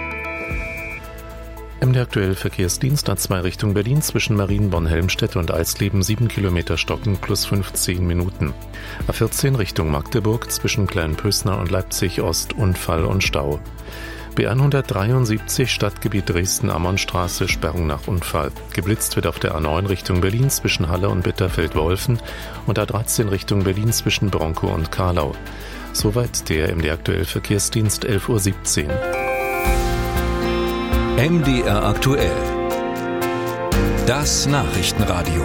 M D aktuell Verkehrsdienst A zwei Richtung Berlin zwischen Marienborn-Helmstedt und Eisleben sieben Kilometer stocken plus fünfzehn Minuten. A vierzehn Richtung Magdeburg zwischen Kleinpösner und Leipzig Ost Unfall und Stau. B hundertdreiundsiebzig Stadtgebiet Dresden-Ammonstraße Sperrung nach Unfall. Geblitzt wird auf der A neun Richtung Berlin zwischen Halle und Bitterfeld-Wolfen und A dreizehn Richtung Berlin zwischen Bronkow und Karlau. Soweit der M D aktuell Verkehrsdienst elf Uhr siebzehn. M D R aktuell. Das Nachrichtenradio.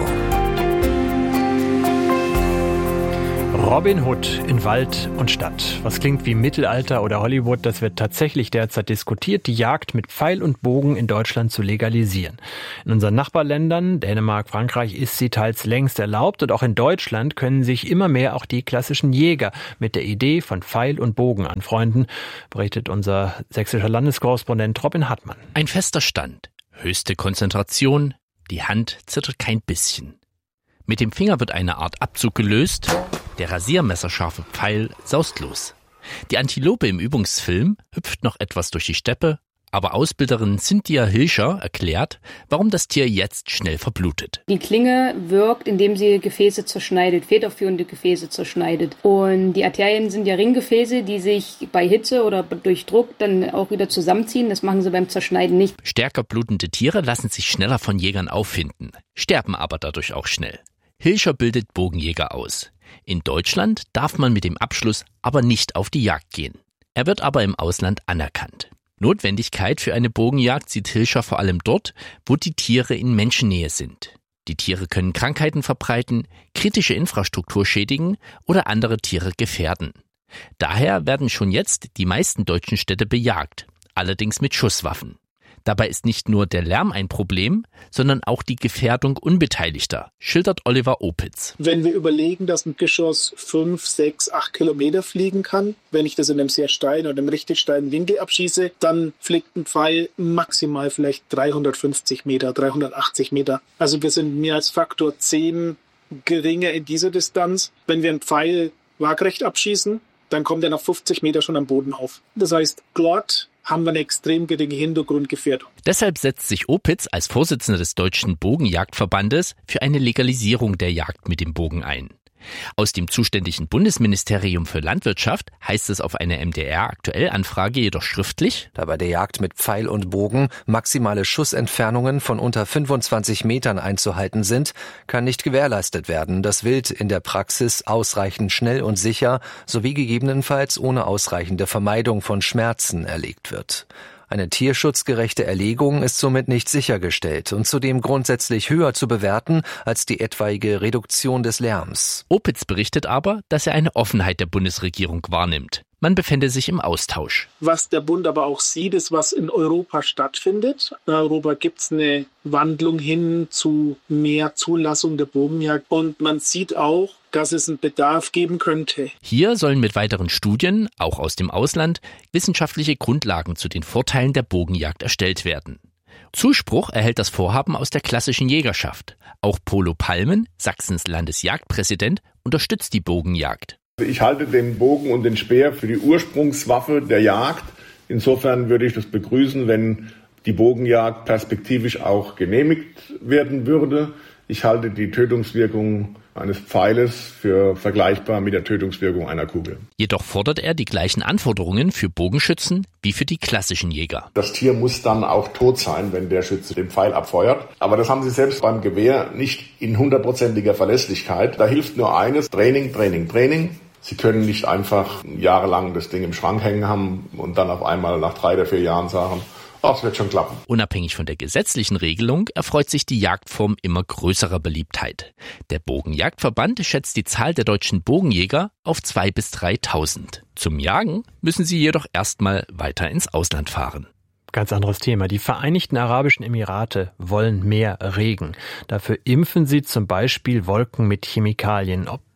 Robin Hood in Wald und Stadt. Was klingt wie Mittelalter oder Hollywood, das wird tatsächlich derzeit diskutiert, die Jagd mit Pfeil und Bogen in Deutschland zu legalisieren. In unseren Nachbarländern, Dänemark, Frankreich, ist sie teils längst erlaubt und auch in Deutschland können sich immer mehr auch die klassischen Jäger mit der Idee von Pfeil und Bogen anfreunden, berichtet unser sächsischer Landeskorrespondent Robin Hartmann. Ein fester Stand, höchste Konzentration, die Hand zittert kein bisschen. Mit dem Finger wird eine Art Abzug gelöst, der rasiermesserscharfe Pfeil saust los. Die Antilope im Übungsfilm hüpft noch etwas durch die Steppe, aber Ausbilderin Cynthia Hilscher erklärt, warum das Tier jetzt schnell verblutet. Die Klinge wirkt, indem sie Gefäße zerschneidet, federführende Gefäße zerschneidet. Und die Arterien sind ja Ringgefäße, die sich bei Hitze oder durch Druck dann auch wieder zusammenziehen. Das machen sie beim Zerschneiden nicht. Stärker blutende Tiere lassen sich schneller von Jägern auffinden, sterben aber dadurch auch schnell. Hilscher bildet Bogenjäger aus. In Deutschland darf man mit dem Abschluss aber nicht auf die Jagd gehen. Er wird aber im Ausland anerkannt. Notwendigkeit für eine Bogenjagd sieht Hilscher vor allem dort, wo die Tiere in Menschennähe sind. Die Tiere können Krankheiten verbreiten, kritische Infrastruktur schädigen oder andere Tiere gefährden. Daher werden schon jetzt die meisten deutschen Städte bejagt, allerdings mit Schusswaffen. Dabei ist nicht nur der Lärm ein Problem, sondern auch die Gefährdung Unbeteiligter, schildert Oliver Opitz. Wenn wir überlegen, dass ein Geschoss fünf, sechs, acht Kilometer fliegen kann, wenn ich das in einem sehr steilen oder einem richtig steilen Winkel abschieße, dann fliegt ein Pfeil maximal vielleicht dreihundertfünfzig Meter, dreihundertachtzig Meter. Also wir sind mehr als Faktor zehn geringer in dieser Distanz. Wenn wir einen Pfeil waagrecht abschießen, dann kommt er nach fünfzig Meter schon am Boden auf. Das heißt, dort haben wir eine extrem geringe Hintergrundgefährdung. Deshalb setzt sich Opitz als Vorsitzender des Deutschen Bogenjagdverbandes für eine Legalisierung der Jagd mit dem Bogen ein. Aus dem zuständigen Bundesministerium für Landwirtschaft heißt es auf eine M D R-Aktuell-Anfrage jedoch schriftlich: Da bei der Jagd mit Pfeil und Bogen maximale Schussentfernungen von unter fünfundzwanzig Metern einzuhalten sind, kann nicht gewährleistet werden, dass Wild in der Praxis ausreichend schnell und sicher sowie gegebenenfalls ohne ausreichende Vermeidung von Schmerzen erlegt wird. Eine tierschutzgerechte Erlegung ist somit nicht sichergestellt und zudem grundsätzlich höher zu bewerten als die etwaige Reduktion des Lärms. Opitz berichtet aber, dass er eine Offenheit der Bundesregierung wahrnimmt. Man befände sich im Austausch. Was der Bund aber auch sieht, ist, was in Europa stattfindet. In Europa gibt es eine Wandlung hin zu mehr Zulassung der Bogenjagd. Und man sieht auch, dass es einen Bedarf geben könnte. Hier sollen mit weiteren Studien, auch aus dem Ausland, wissenschaftliche Grundlagen zu den Vorteilen der Bogenjagd erstellt werden. Zuspruch erhält das Vorhaben aus der klassischen Jägerschaft. Auch Polo Palmen, Sachsens Landesjagdpräsident, unterstützt die Bogenjagd. Ich halte den Bogen und den Speer für die Ursprungswaffe der Jagd. Insofern würde ich das begrüßen, wenn die Bogenjagd perspektivisch auch genehmigt werden würde. Ich halte die Tötungswirkung eines Pfeiles für vergleichbar mit der Tötungswirkung einer Kugel. Jedoch fordert er die gleichen Anforderungen für Bogenschützen wie für die klassischen Jäger. Das Tier muss dann auch tot sein, wenn der Schütze den Pfeil abfeuert. Aber das haben sie selbst beim Gewehr nicht in hundertprozentiger Verlässlichkeit. Da hilft nur eines: Training, Training, Training. Sie können nicht einfach jahrelang das Ding im Schrank hängen haben und dann auf einmal nach drei oder vier Jahren sagen, ach, es wird schon klappen. Unabhängig von der gesetzlichen Regelung erfreut sich die Jagdform immer größerer Beliebtheit. Der Bogenjagdverband schätzt die Zahl der deutschen Bogenjäger auf zweitausend bis dreitausend. Zum Jagen müssen sie jedoch erstmal weiter ins Ausland fahren. Ganz anderes Thema. Die Vereinigten Arabischen Emirate wollen mehr Regen. Dafür impfen sie zum Beispiel Wolken mit Chemikalien. Ob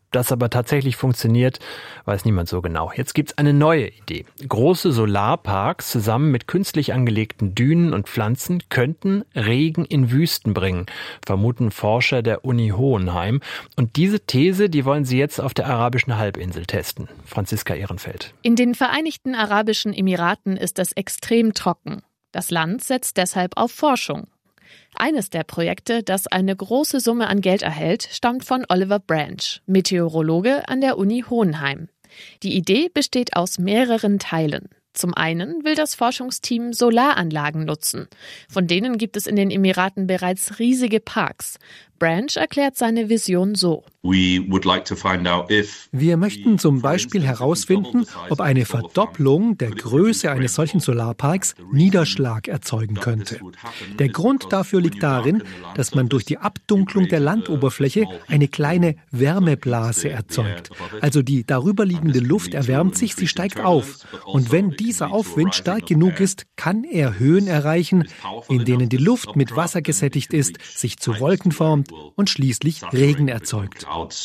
das aber tatsächlich funktioniert, weiß niemand so genau. Jetzt gibt's eine neue Idee. Große Solarparks zusammen mit künstlich angelegten Dünen und Pflanzen könnten Regen in Wüsten bringen, vermuten Forscher der Uni Hohenheim. Und diese These, die wollen sie jetzt auf der arabischen Halbinsel testen. Franziska Ehrenfeld. In den Vereinigten Arabischen Emiraten ist es extrem trocken. Das Land setzt deshalb auf Forschung. Eines der Projekte, das eine große Summe an Geld erhält, stammt von Oliver Branch, Meteorologe an der Uni Hohenheim. Die Idee besteht aus mehreren Teilen. Zum einen will das Forschungsteam Solaranlagen nutzen. Von denen gibt es in den Emiraten bereits riesige Parks. Branch erklärt seine Vision so. Wir möchten zum Beispiel herausfinden, ob eine Verdopplung der Größe eines solchen Solarparks Niederschlag erzeugen könnte. Der Grund dafür liegt darin, dass man durch die Abdunklung der Landoberfläche eine kleine Wärmeblase erzeugt. Also die darüberliegende Luft erwärmt sich, sie steigt auf. Und wenn dieser Aufwind stark genug ist, kann er Höhen erreichen, in denen die Luft mit Wasser gesättigt ist, sich zu Wolken formt und schließlich Regen erzeugt.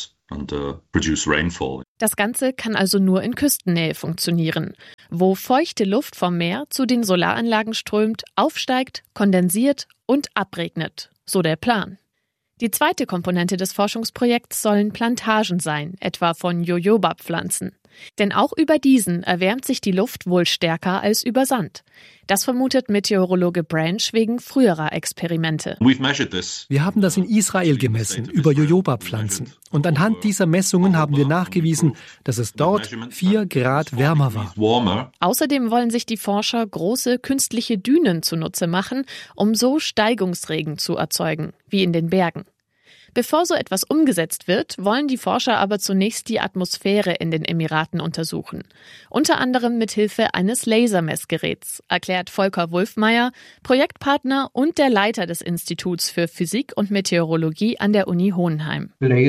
Das Ganze kann also nur in Küstennähe funktionieren, wo feuchte Luft vom Meer zu den Solaranlagen strömt, aufsteigt, kondensiert und abregnet. So der Plan. Die zweite Komponente des Forschungsprojekts sollen Plantagen sein, etwa von Jojoba-Pflanzen. Denn auch über diesen erwärmt sich die Luft wohl stärker als über Sand. Das vermutet Meteorologe Branch wegen früherer Experimente. Wir haben das in Israel gemessen, über Jojoba-Pflanzen. Und anhand dieser Messungen haben wir nachgewiesen, dass es dort vier Grad wärmer war. Außerdem wollen sich die Forscher große künstliche Dünen zunutze machen, um so Steigungsregen zu erzeugen, wie in den Bergen. Bevor so etwas umgesetzt wird, wollen die Forscher aber zunächst die Atmosphäre in den Emiraten untersuchen. Unter anderem mit Hilfe eines Lasermessgeräts, erklärt Volker Wulfmeier, Projektpartner und der Leiter des Instituts für Physik und Meteorologie an der Uni Hohenheim.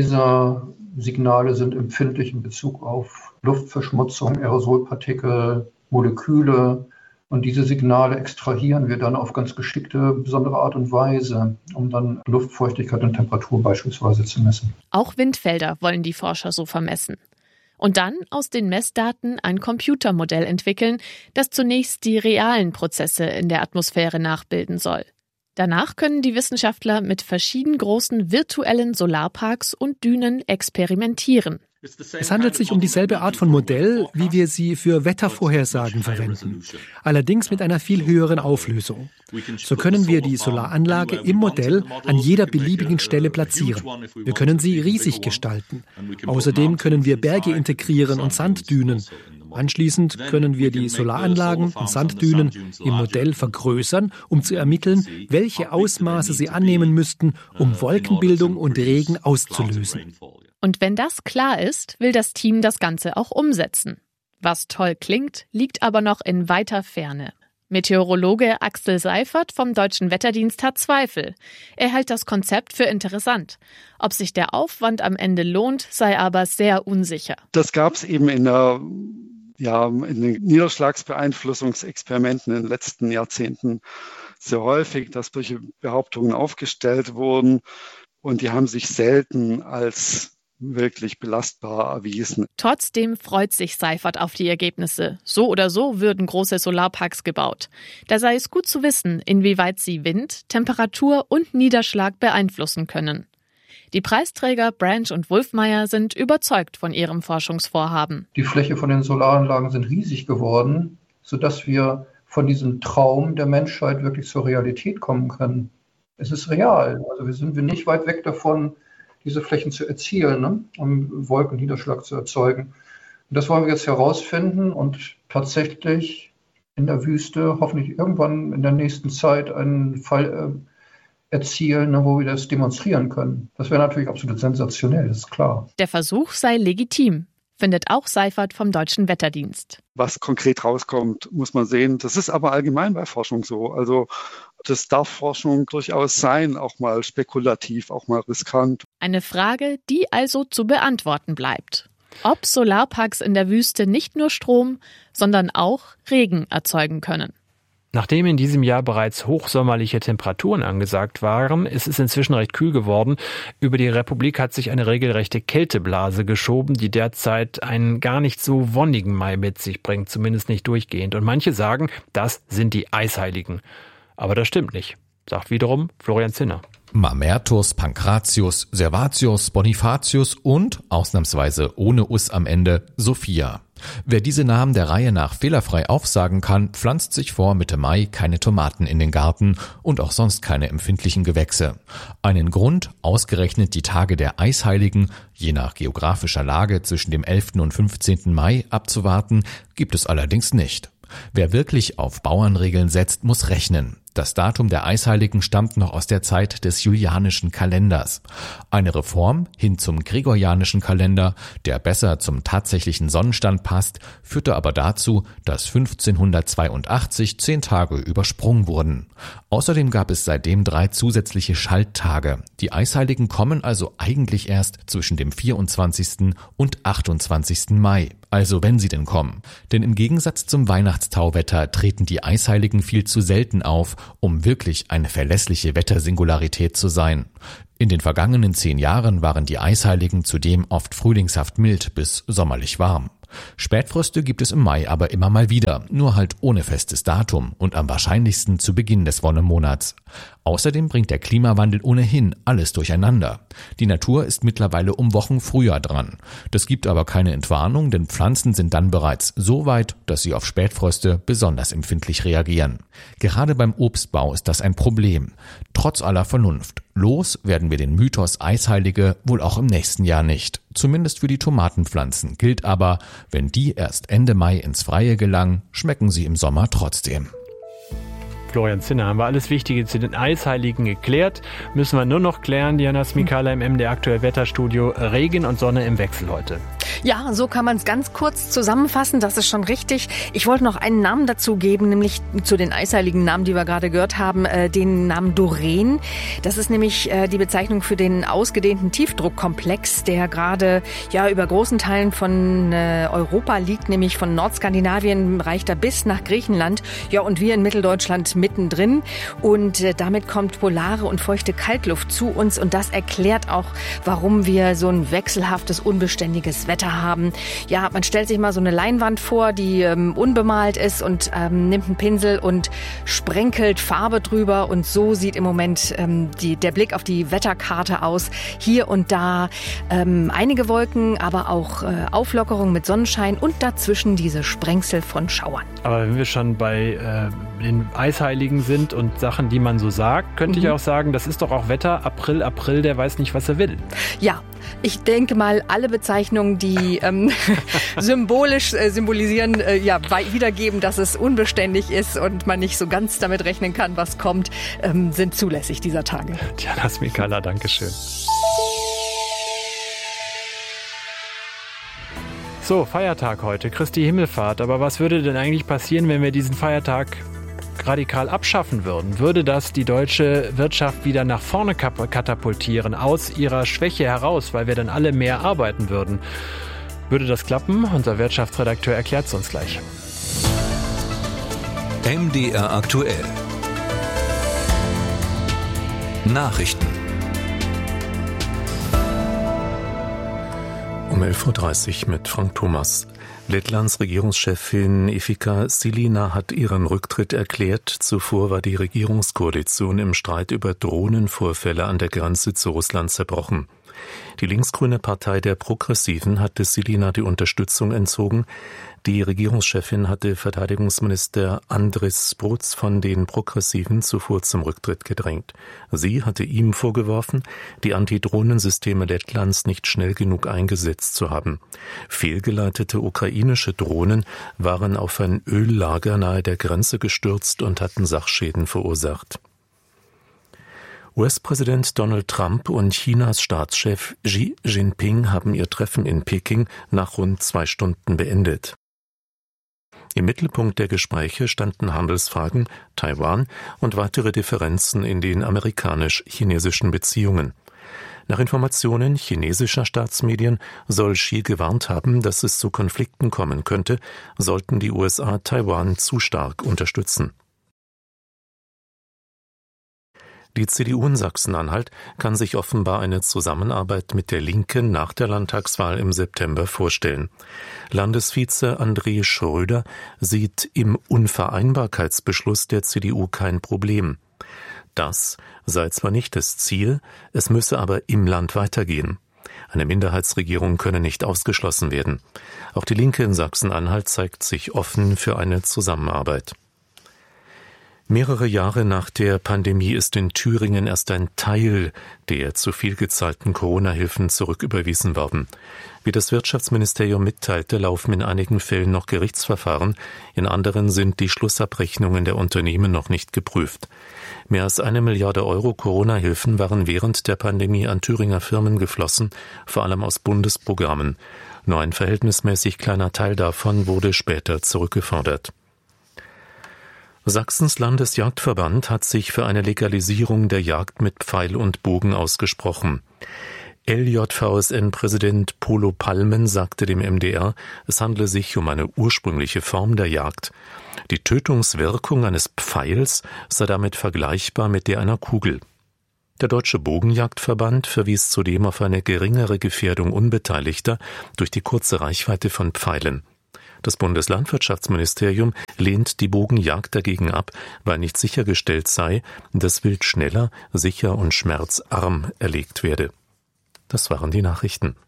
Lasersignale sind empfindlich in Bezug auf Luftverschmutzung, Aerosolpartikel, Moleküle. Und diese Signale extrahieren wir dann auf ganz geschickte, besondere Art und Weise, um dann Luftfeuchtigkeit und Temperatur beispielsweise zu messen. Auch Windfelder wollen die Forscher so vermessen. Und dann aus den Messdaten ein Computermodell entwickeln, das zunächst die realen Prozesse in der Atmosphäre nachbilden soll. Danach können die Wissenschaftler mit verschieden großen virtuellen Solarparks und Dünen experimentieren. Es handelt sich um dieselbe Art von Modell, wie wir sie für Wettervorhersagen verwenden, allerdings mit einer viel höheren Auflösung. So können wir die Solaranlage im Modell an jeder beliebigen Stelle platzieren. Wir können sie riesig gestalten. Außerdem können wir Berge integrieren und Sanddünen. Anschließend können wir die Solaranlagen und Sanddünen im Modell vergrößern, um zu ermitteln, welche Ausmaße sie annehmen müssten, um Wolkenbildung und Regen auszulösen. Und wenn das klar ist, will das Team das Ganze auch umsetzen. Was toll klingt, liegt aber noch in weiter Ferne. Meteorologe Axel Seifert vom Deutschen Wetterdienst hat Zweifel. Er hält das Konzept für interessant. Ob sich der Aufwand am Ende lohnt, sei aber sehr unsicher. Das gab es eben in der ja, in den Niederschlagsbeeinflussungsexperimenten in den letzten Jahrzehnten sehr häufig, dass solche Behauptungen aufgestellt wurden und die haben sich selten als wirklich belastbar erwiesen. Trotzdem freut sich Seifert auf die Ergebnisse. So oder so würden große Solarparks gebaut. Da sei es gut zu wissen, inwieweit sie Wind, Temperatur und Niederschlag beeinflussen können. Die Preisträger Branch und Wulfmeier sind überzeugt von ihrem Forschungsvorhaben. Die Fläche von den Solaranlagen sind riesig geworden, sodass wir von diesem Traum der Menschheit wirklich zur Realität kommen können. Es ist real. Also wir sind wir nicht weit weg davon, diese Flächen zu erzielen, ne? Um Wolkenniederschlag zu erzeugen. Und das wollen wir jetzt herausfinden und tatsächlich in der Wüste hoffentlich irgendwann in der nächsten Zeit einen Fall äh, erzielen, ne, wo wir das demonstrieren können. Das wäre natürlich absolut sensationell, das ist klar. Der Versuch sei legitim, findet auch Seifert vom Deutschen Wetterdienst. Was konkret rauskommt, muss man sehen. Das ist aber allgemein bei Forschung so. Also das darf Forschung durchaus sein, auch mal spekulativ, auch mal riskant. Eine Frage, die also zu beantworten bleibt. Ob Solarparks in der Wüste nicht nur Strom, sondern auch Regen erzeugen können. Nachdem in diesem Jahr bereits hochsommerliche Temperaturen angesagt waren, ist es inzwischen recht kühl geworden. Über die Republik hat sich eine regelrechte Kälteblase geschoben, die derzeit einen gar nicht so wonnigen Mai mit sich bringt, zumindest nicht durchgehend. Und manche sagen, das sind die Eisheiligen. Aber das stimmt nicht, sagt wiederum Florian Zinner. Mamertus, Pankratius, Servatius, Bonifatius und, ausnahmsweise ohne Us am Ende, Sophia. Wer diese Namen der Reihe nach fehlerfrei aufsagen kann, pflanzt sich vor Mitte Mai keine Tomaten in den Garten und auch sonst keine empfindlichen Gewächse. Einen Grund, ausgerechnet die Tage der Eisheiligen, je nach geografischer Lage zwischen dem elften und fünfzehnten Mai, abzuwarten, gibt es allerdings nicht. Wer wirklich auf Bauernregeln setzt, muss rechnen. Das Datum der Eisheiligen stammt noch aus der Zeit des julianischen Kalenders. Eine Reform hin zum gregorianischen Kalender, der besser zum tatsächlichen Sonnenstand passt, führte aber dazu, dass fünfzehnhundertzweiundachtzig zehn Tage übersprungen wurden. Außerdem gab es seitdem drei zusätzliche Schalttage. Die Eisheiligen kommen also eigentlich erst zwischen dem vierundzwanzigsten und achtundzwanzigsten Mai. Also wenn sie denn kommen. Denn im Gegensatz zum Weihnachtstauwetter treten die Eisheiligen viel zu selten auf, um wirklich eine verlässliche Wettersingularität zu sein. In den vergangenen zehn Jahren waren die Eisheiligen zudem oft frühlingshaft mild bis sommerlich warm. Spätfröste gibt es im Mai aber immer mal wieder, nur halt ohne festes Datum und am wahrscheinlichsten zu Beginn des Wonnemonats. Außerdem bringt der Klimawandel ohnehin alles durcheinander. Die Natur ist mittlerweile um Wochen früher dran. Das gibt aber keine Entwarnung, denn Pflanzen sind dann bereits so weit, dass sie auf Spätfröste besonders empfindlich reagieren. Gerade beim Obstbau ist das ein Problem. Trotz aller Vernunft. Los werden wir den Mythos Eisheilige wohl auch im nächsten Jahr nicht. Zumindest für die Tomatenpflanzen gilt aber, wenn die erst Ende Mai ins Freie gelangen, schmecken sie im Sommer trotzdem. Florian Zinner, haben wir alles Wichtige zu den Eisheiligen geklärt. Müssen wir nur noch klären, Diana Smikala im M D R Aktuell Wetterstudio. Regen und Sonne im Wechsel heute. Ja, so kann man es ganz kurz zusammenfassen, das ist schon richtig. Ich wollte noch einen Namen dazu geben, nämlich zu den eisheiligen Namen, die wir gerade gehört haben, äh, den Namen Doreen. Das ist nämlich äh, die Bezeichnung für den ausgedehnten Tiefdruckkomplex, der gerade ja über großen Teilen von äh, Europa liegt, nämlich von Nordskandinavien reicht er bis nach Griechenland. Ja, und wir in Mitteldeutschland mittendrin. Und äh, damit kommt polare und feuchte Kaltluft zu uns und das erklärt auch, warum wir so ein wechselhaftes, unbeständiges Wetter haben. Ja, man stellt sich mal so eine Leinwand vor, die ähm, unbemalt ist und ähm, nimmt einen Pinsel und sprenkelt Farbe drüber und so sieht im Moment ähm, die, der Blick auf die Wetterkarte aus. Hier und da ähm, einige Wolken, aber auch äh, Auflockerung mit Sonnenschein und dazwischen diese Sprengsel von Schauern. Aber wenn wir schon bei äh, den Eisheiligen sind und Sachen, die man so sagt, könnte mhm. ich auch sagen, das ist doch auch Wetter, April, April, der weiß nicht, was er will. Ja, ich denke mal, alle Bezeichnungen, die ähm, symbolisch äh, symbolisieren, äh, ja, wiedergeben, dass es unbeständig ist und man nicht so ganz damit rechnen kann, was kommt, ähm, sind zulässig dieser Tage. Diana Smikala, Dankeschön. So, Feiertag heute, Christi Himmelfahrt. Aber was würde denn eigentlich passieren, wenn wir diesen Feiertag radikal abschaffen würden? Würde das die deutsche Wirtschaft wieder nach vorne katapultieren, aus ihrer Schwäche heraus, weil wir dann alle mehr arbeiten würden? Würde das klappen? Unser Wirtschaftsredakteur erklärt es uns gleich. M D R aktuell. Nachrichten. Um elf Uhr dreißig mit Frank Thomas. Lettlands Regierungschefin Efika Silina hat ihren Rücktritt erklärt. Zuvor war die Regierungskoalition im Streit über Drohnenvorfälle an der Grenze zu Russland zerbrochen. Die linksgrüne Partei der Progressiven hatte Silina die Unterstützung entzogen. Die Regierungschefin hatte Verteidigungsminister Andris Spruds von den Progressiven zuvor zum Rücktritt gedrängt. Sie hatte ihm vorgeworfen, die Antidrohnensysteme Lettlands nicht schnell genug eingesetzt zu haben. Fehlgeleitete ukrainische Drohnen waren auf ein Öllager nahe der Grenze gestürzt und hatten Sachschäden verursacht. U S-Präsident Donald Trump und Chinas Staatschef Xi Jinping haben ihr Treffen in Peking nach rund zwei Stunden beendet. Im Mittelpunkt der Gespräche standen Handelsfragen, Taiwan und weitere Differenzen in den amerikanisch-chinesischen Beziehungen. Nach Informationen chinesischer Staatsmedien soll Xi gewarnt haben, dass es zu Konflikten kommen könnte, sollten die U S A Taiwan zu stark unterstützen. Die C D U in Sachsen-Anhalt kann sich offenbar eine Zusammenarbeit mit der Linken nach der Landtagswahl im September vorstellen. Landesvize André Schröder sieht im Unvereinbarkeitsbeschluss der C D U kein Problem. Das sei zwar nicht das Ziel, es müsse aber im Land weitergehen. Eine Minderheitsregierung könne nicht ausgeschlossen werden. Auch die Linke in Sachsen-Anhalt zeigt sich offen für eine Zusammenarbeit. Mehrere Jahre nach der Pandemie ist in Thüringen erst ein Teil der zu viel gezahlten Corona-Hilfen zurücküberwiesen worden. Wie das Wirtschaftsministerium mitteilte, laufen in einigen Fällen noch Gerichtsverfahren, in anderen sind die Schlussabrechnungen der Unternehmen noch nicht geprüft. Mehr als eine Milliarde Euro Corona-Hilfen waren während der Pandemie an Thüringer Firmen geflossen, vor allem aus Bundesprogrammen. Nur ein verhältnismäßig kleiner Teil davon wurde später zurückgefordert. Sachsens Landesjagdverband hat sich für eine Legalisierung der Jagd mit Pfeil und Bogen ausgesprochen. L J V S N-Präsident Polo Palmen sagte dem M D R, es handle sich um eine ursprüngliche Form der Jagd. Die Tötungswirkung eines Pfeils sei damit vergleichbar mit der einer Kugel. Der Deutsche Bogenjagdverband verwies zudem auf eine geringere Gefährdung Unbeteiligter durch die kurze Reichweite von Pfeilen. Das Bundeslandwirtschaftsministerium lehnt die Bogenjagd dagegen ab, weil nicht sichergestellt sei, dass Wild schneller, sicher und schmerzarm erlegt werde. Das waren die Nachrichten.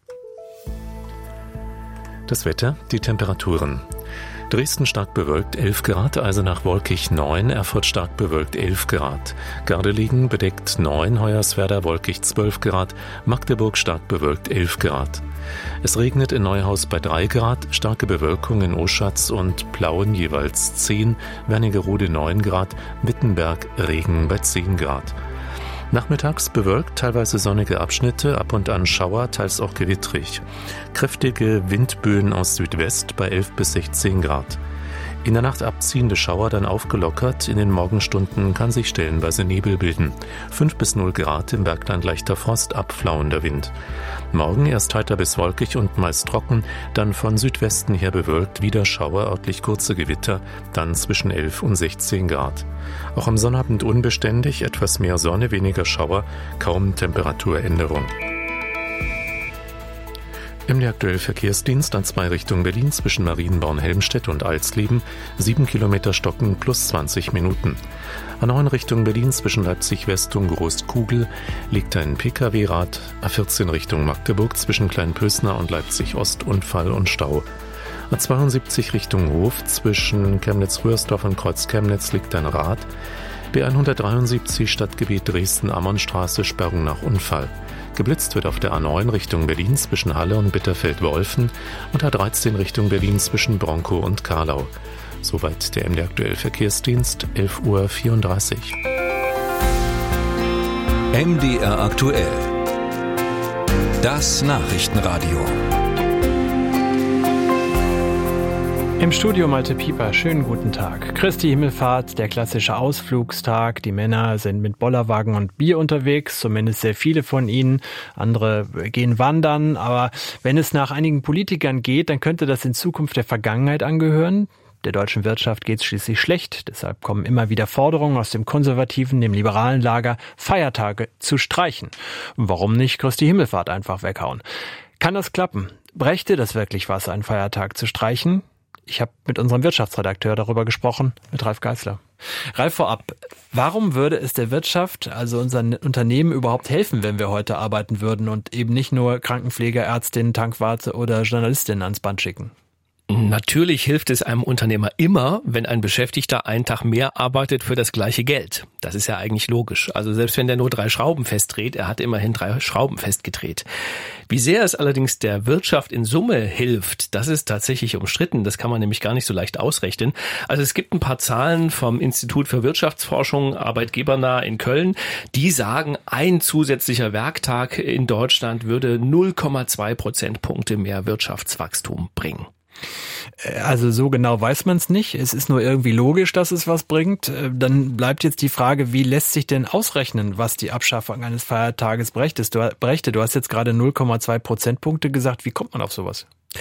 Das Wetter, die Temperaturen. Dresden stark bewölkt elf Grad, Eisenach wolkig neun, Erfurt stark bewölkt elf Grad. Gardelegen bedeckt neun, Hoyerswerda wolkig zwölf Grad, Magdeburg stark bewölkt elf Grad. Es regnet in Neuhaus bei drei Grad, starke Bewölkung in Oschatz und Plauen jeweils zehn, Wernigerode neun Grad, Wittenberg Regen bei zehn Grad. Nachmittags bewölkt, teilweise sonnige Abschnitte, ab und an Schauer, teils auch gewittrig. Kräftige Windböen aus Südwest bei elf bis sechzehn Grad. In der Nacht abziehende Schauer dann aufgelockert, in den Morgenstunden kann sich stellenweise Nebel bilden. fünf bis null Grad, im Bergland leichter Frost, abflauender Wind. Morgen erst heiter bis wolkig und meist trocken, dann von Südwesten her bewölkt, wieder Schauer, örtlich kurze Gewitter, dann zwischen elf und sechzehn Grad. Auch am Sonnabend unbeständig, etwas mehr Sonne, weniger Schauer, kaum Temperaturänderung. Im aktuellen Verkehrsdienst an zwei Richtungen Berlin zwischen Marienborn-Helmstedt und Alsleben, sieben Kilometer Stocken plus zwanzig Minuten. An neun Richtung Berlin zwischen Leipzig-West und Großkugel liegt ein Pkw-Rad, A vierzehn Richtung Magdeburg zwischen Kleinpösner und Leipzig-Ost Unfall und Stau. A zweiundsiebzig Richtung Hof zwischen Chemnitz-Rührsdorf und Kreuz-Chemnitz liegt ein Rad. B hundertdreiundsiebzig Stadtgebiet Dresden-Ammonstraße, Sperrung nach Unfall. Geblitzt wird auf der A neun Richtung Berlin zwischen Halle und Bitterfeld-Wolfen und A dreizehn Richtung Berlin zwischen Bronkow und Karlau. Soweit der M D R aktuell Verkehrsdienst, elf Uhr vierunddreißig. M D R aktuell. Das Nachrichtenradio. Im Studio Malte Pieper, schönen guten Tag. Christi Himmelfahrt, der klassische Ausflugstag. Die Männer sind mit Bollerwagen und Bier unterwegs, zumindest sehr viele von ihnen. Andere gehen wandern. Aber wenn es nach einigen Politikern geht, dann könnte das in Zukunft der Vergangenheit angehören. Der deutschen Wirtschaft geht es schließlich schlecht. Deshalb kommen immer wieder Forderungen aus dem konservativen, dem liberalen Lager, Feiertage zu streichen. Warum nicht Christi Himmelfahrt einfach weghauen? Kann das klappen? Brächte das wirklich was, einen Feiertag zu streichen? Ich habe mit unserem Wirtschaftsredakteur darüber gesprochen, mit Ralf Geißler. Ralf, vorab, warum würde es der Wirtschaft, also unseren Unternehmen, überhaupt helfen, wenn wir heute arbeiten würden und eben nicht nur Krankenpfleger, Ärztinnen, Tankwarte oder Journalistinnen ans Band schicken? Natürlich hilft es einem Unternehmer immer, wenn ein Beschäftigter einen Tag mehr arbeitet für das gleiche Geld. Das ist ja eigentlich logisch. Also selbst wenn der nur drei Schrauben festdreht, er hat immerhin drei Schrauben festgedreht. Wie sehr es allerdings der Wirtschaft in Summe hilft, das ist tatsächlich umstritten. Das kann man nämlich gar nicht so leicht ausrechnen. Also es gibt ein paar Zahlen vom Institut für Wirtschaftsforschung, arbeitgebernah in Köln. Die sagen, ein zusätzlicher Werktag in Deutschland würde null Komma zwei Prozentpunkte mehr Wirtschaftswachstum bringen. Also so genau weiß man es nicht. Es ist nur irgendwie logisch, dass es was bringt. Dann bleibt jetzt die Frage, wie lässt sich denn ausrechnen, was die Abschaffung eines Feiertages brächte? Du hast jetzt gerade null Komma zwei Prozentpunkte gesagt. Wie kommt man auf sowas?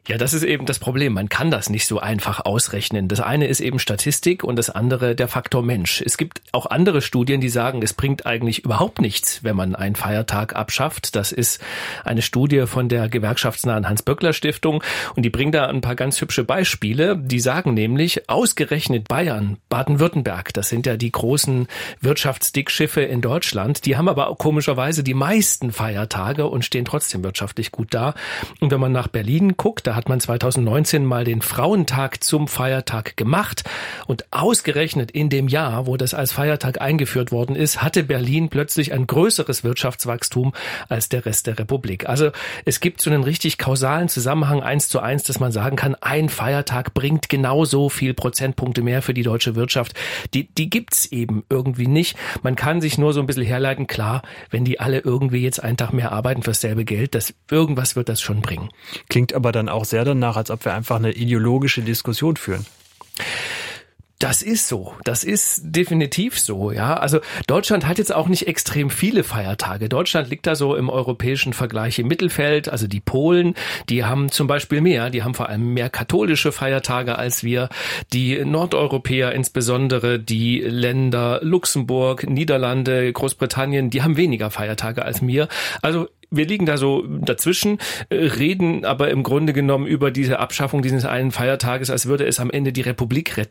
Ja, das ist eben das Problem. Man kann das nicht so einfach ausrechnen. Das eine ist eben Statistik und das andere der Faktor Mensch. Es gibt auch andere Studien, die sagen, es bringt eigentlich überhaupt nichts, wenn man einen Feiertag abschafft. Das ist eine Studie von der gewerkschaftsnahen Hans-Böckler-Stiftung und die bringt da ein paar ganz hübsche Beispiele. Die sagen nämlich, ausgerechnet Bayern, Baden-Württemberg, das sind ja die großen Wirtschaftsdickschiffe in Deutschland, die haben aber auch komischerweise die meisten Feiertage und stehen trotzdem wirtschaftlich gut da. Und wenn man nach Berlin guckt, da hat man zweitausendneunzehn mal den Frauentag zum Feiertag gemacht und ausgerechnet in dem Jahr, wo das als Feiertag eingeführt worden ist, hatte Berlin plötzlich ein größeres Wirtschaftswachstum als der Rest der Republik. Also es gibt so einen richtig kausalen Zusammenhang eins zu eins, dass man sagen kann, ein Feiertag bringt genauso viel Prozentpunkte mehr für die deutsche Wirtschaft. Die, die gibt's eben irgendwie nicht. Man kann sich nur so ein bisschen herleiten, klar, wenn die alle irgendwie jetzt einen Tag mehr arbeiten fürs selbe Geld, das, irgendwas wird das schon bringen. Klingt aber dann auch sehr danach, als ob wir einfach eine ideologische Diskussion führen. Das ist so. Das ist definitiv so, ja. Also Deutschland hat jetzt auch nicht extrem viele Feiertage. Deutschland liegt da so im europäischen Vergleich im Mittelfeld. Also die Polen, die haben zum Beispiel mehr. Die haben vor allem mehr katholische Feiertage als wir. Die Nordeuropäer, insbesondere die Länder Luxemburg, Niederlande, Großbritannien, die haben weniger Feiertage als wir. Also wir liegen da so dazwischen, reden aber im Grunde genommen über diese Abschaffung dieses einen Feiertages, als würde es am Ende die Republik retten.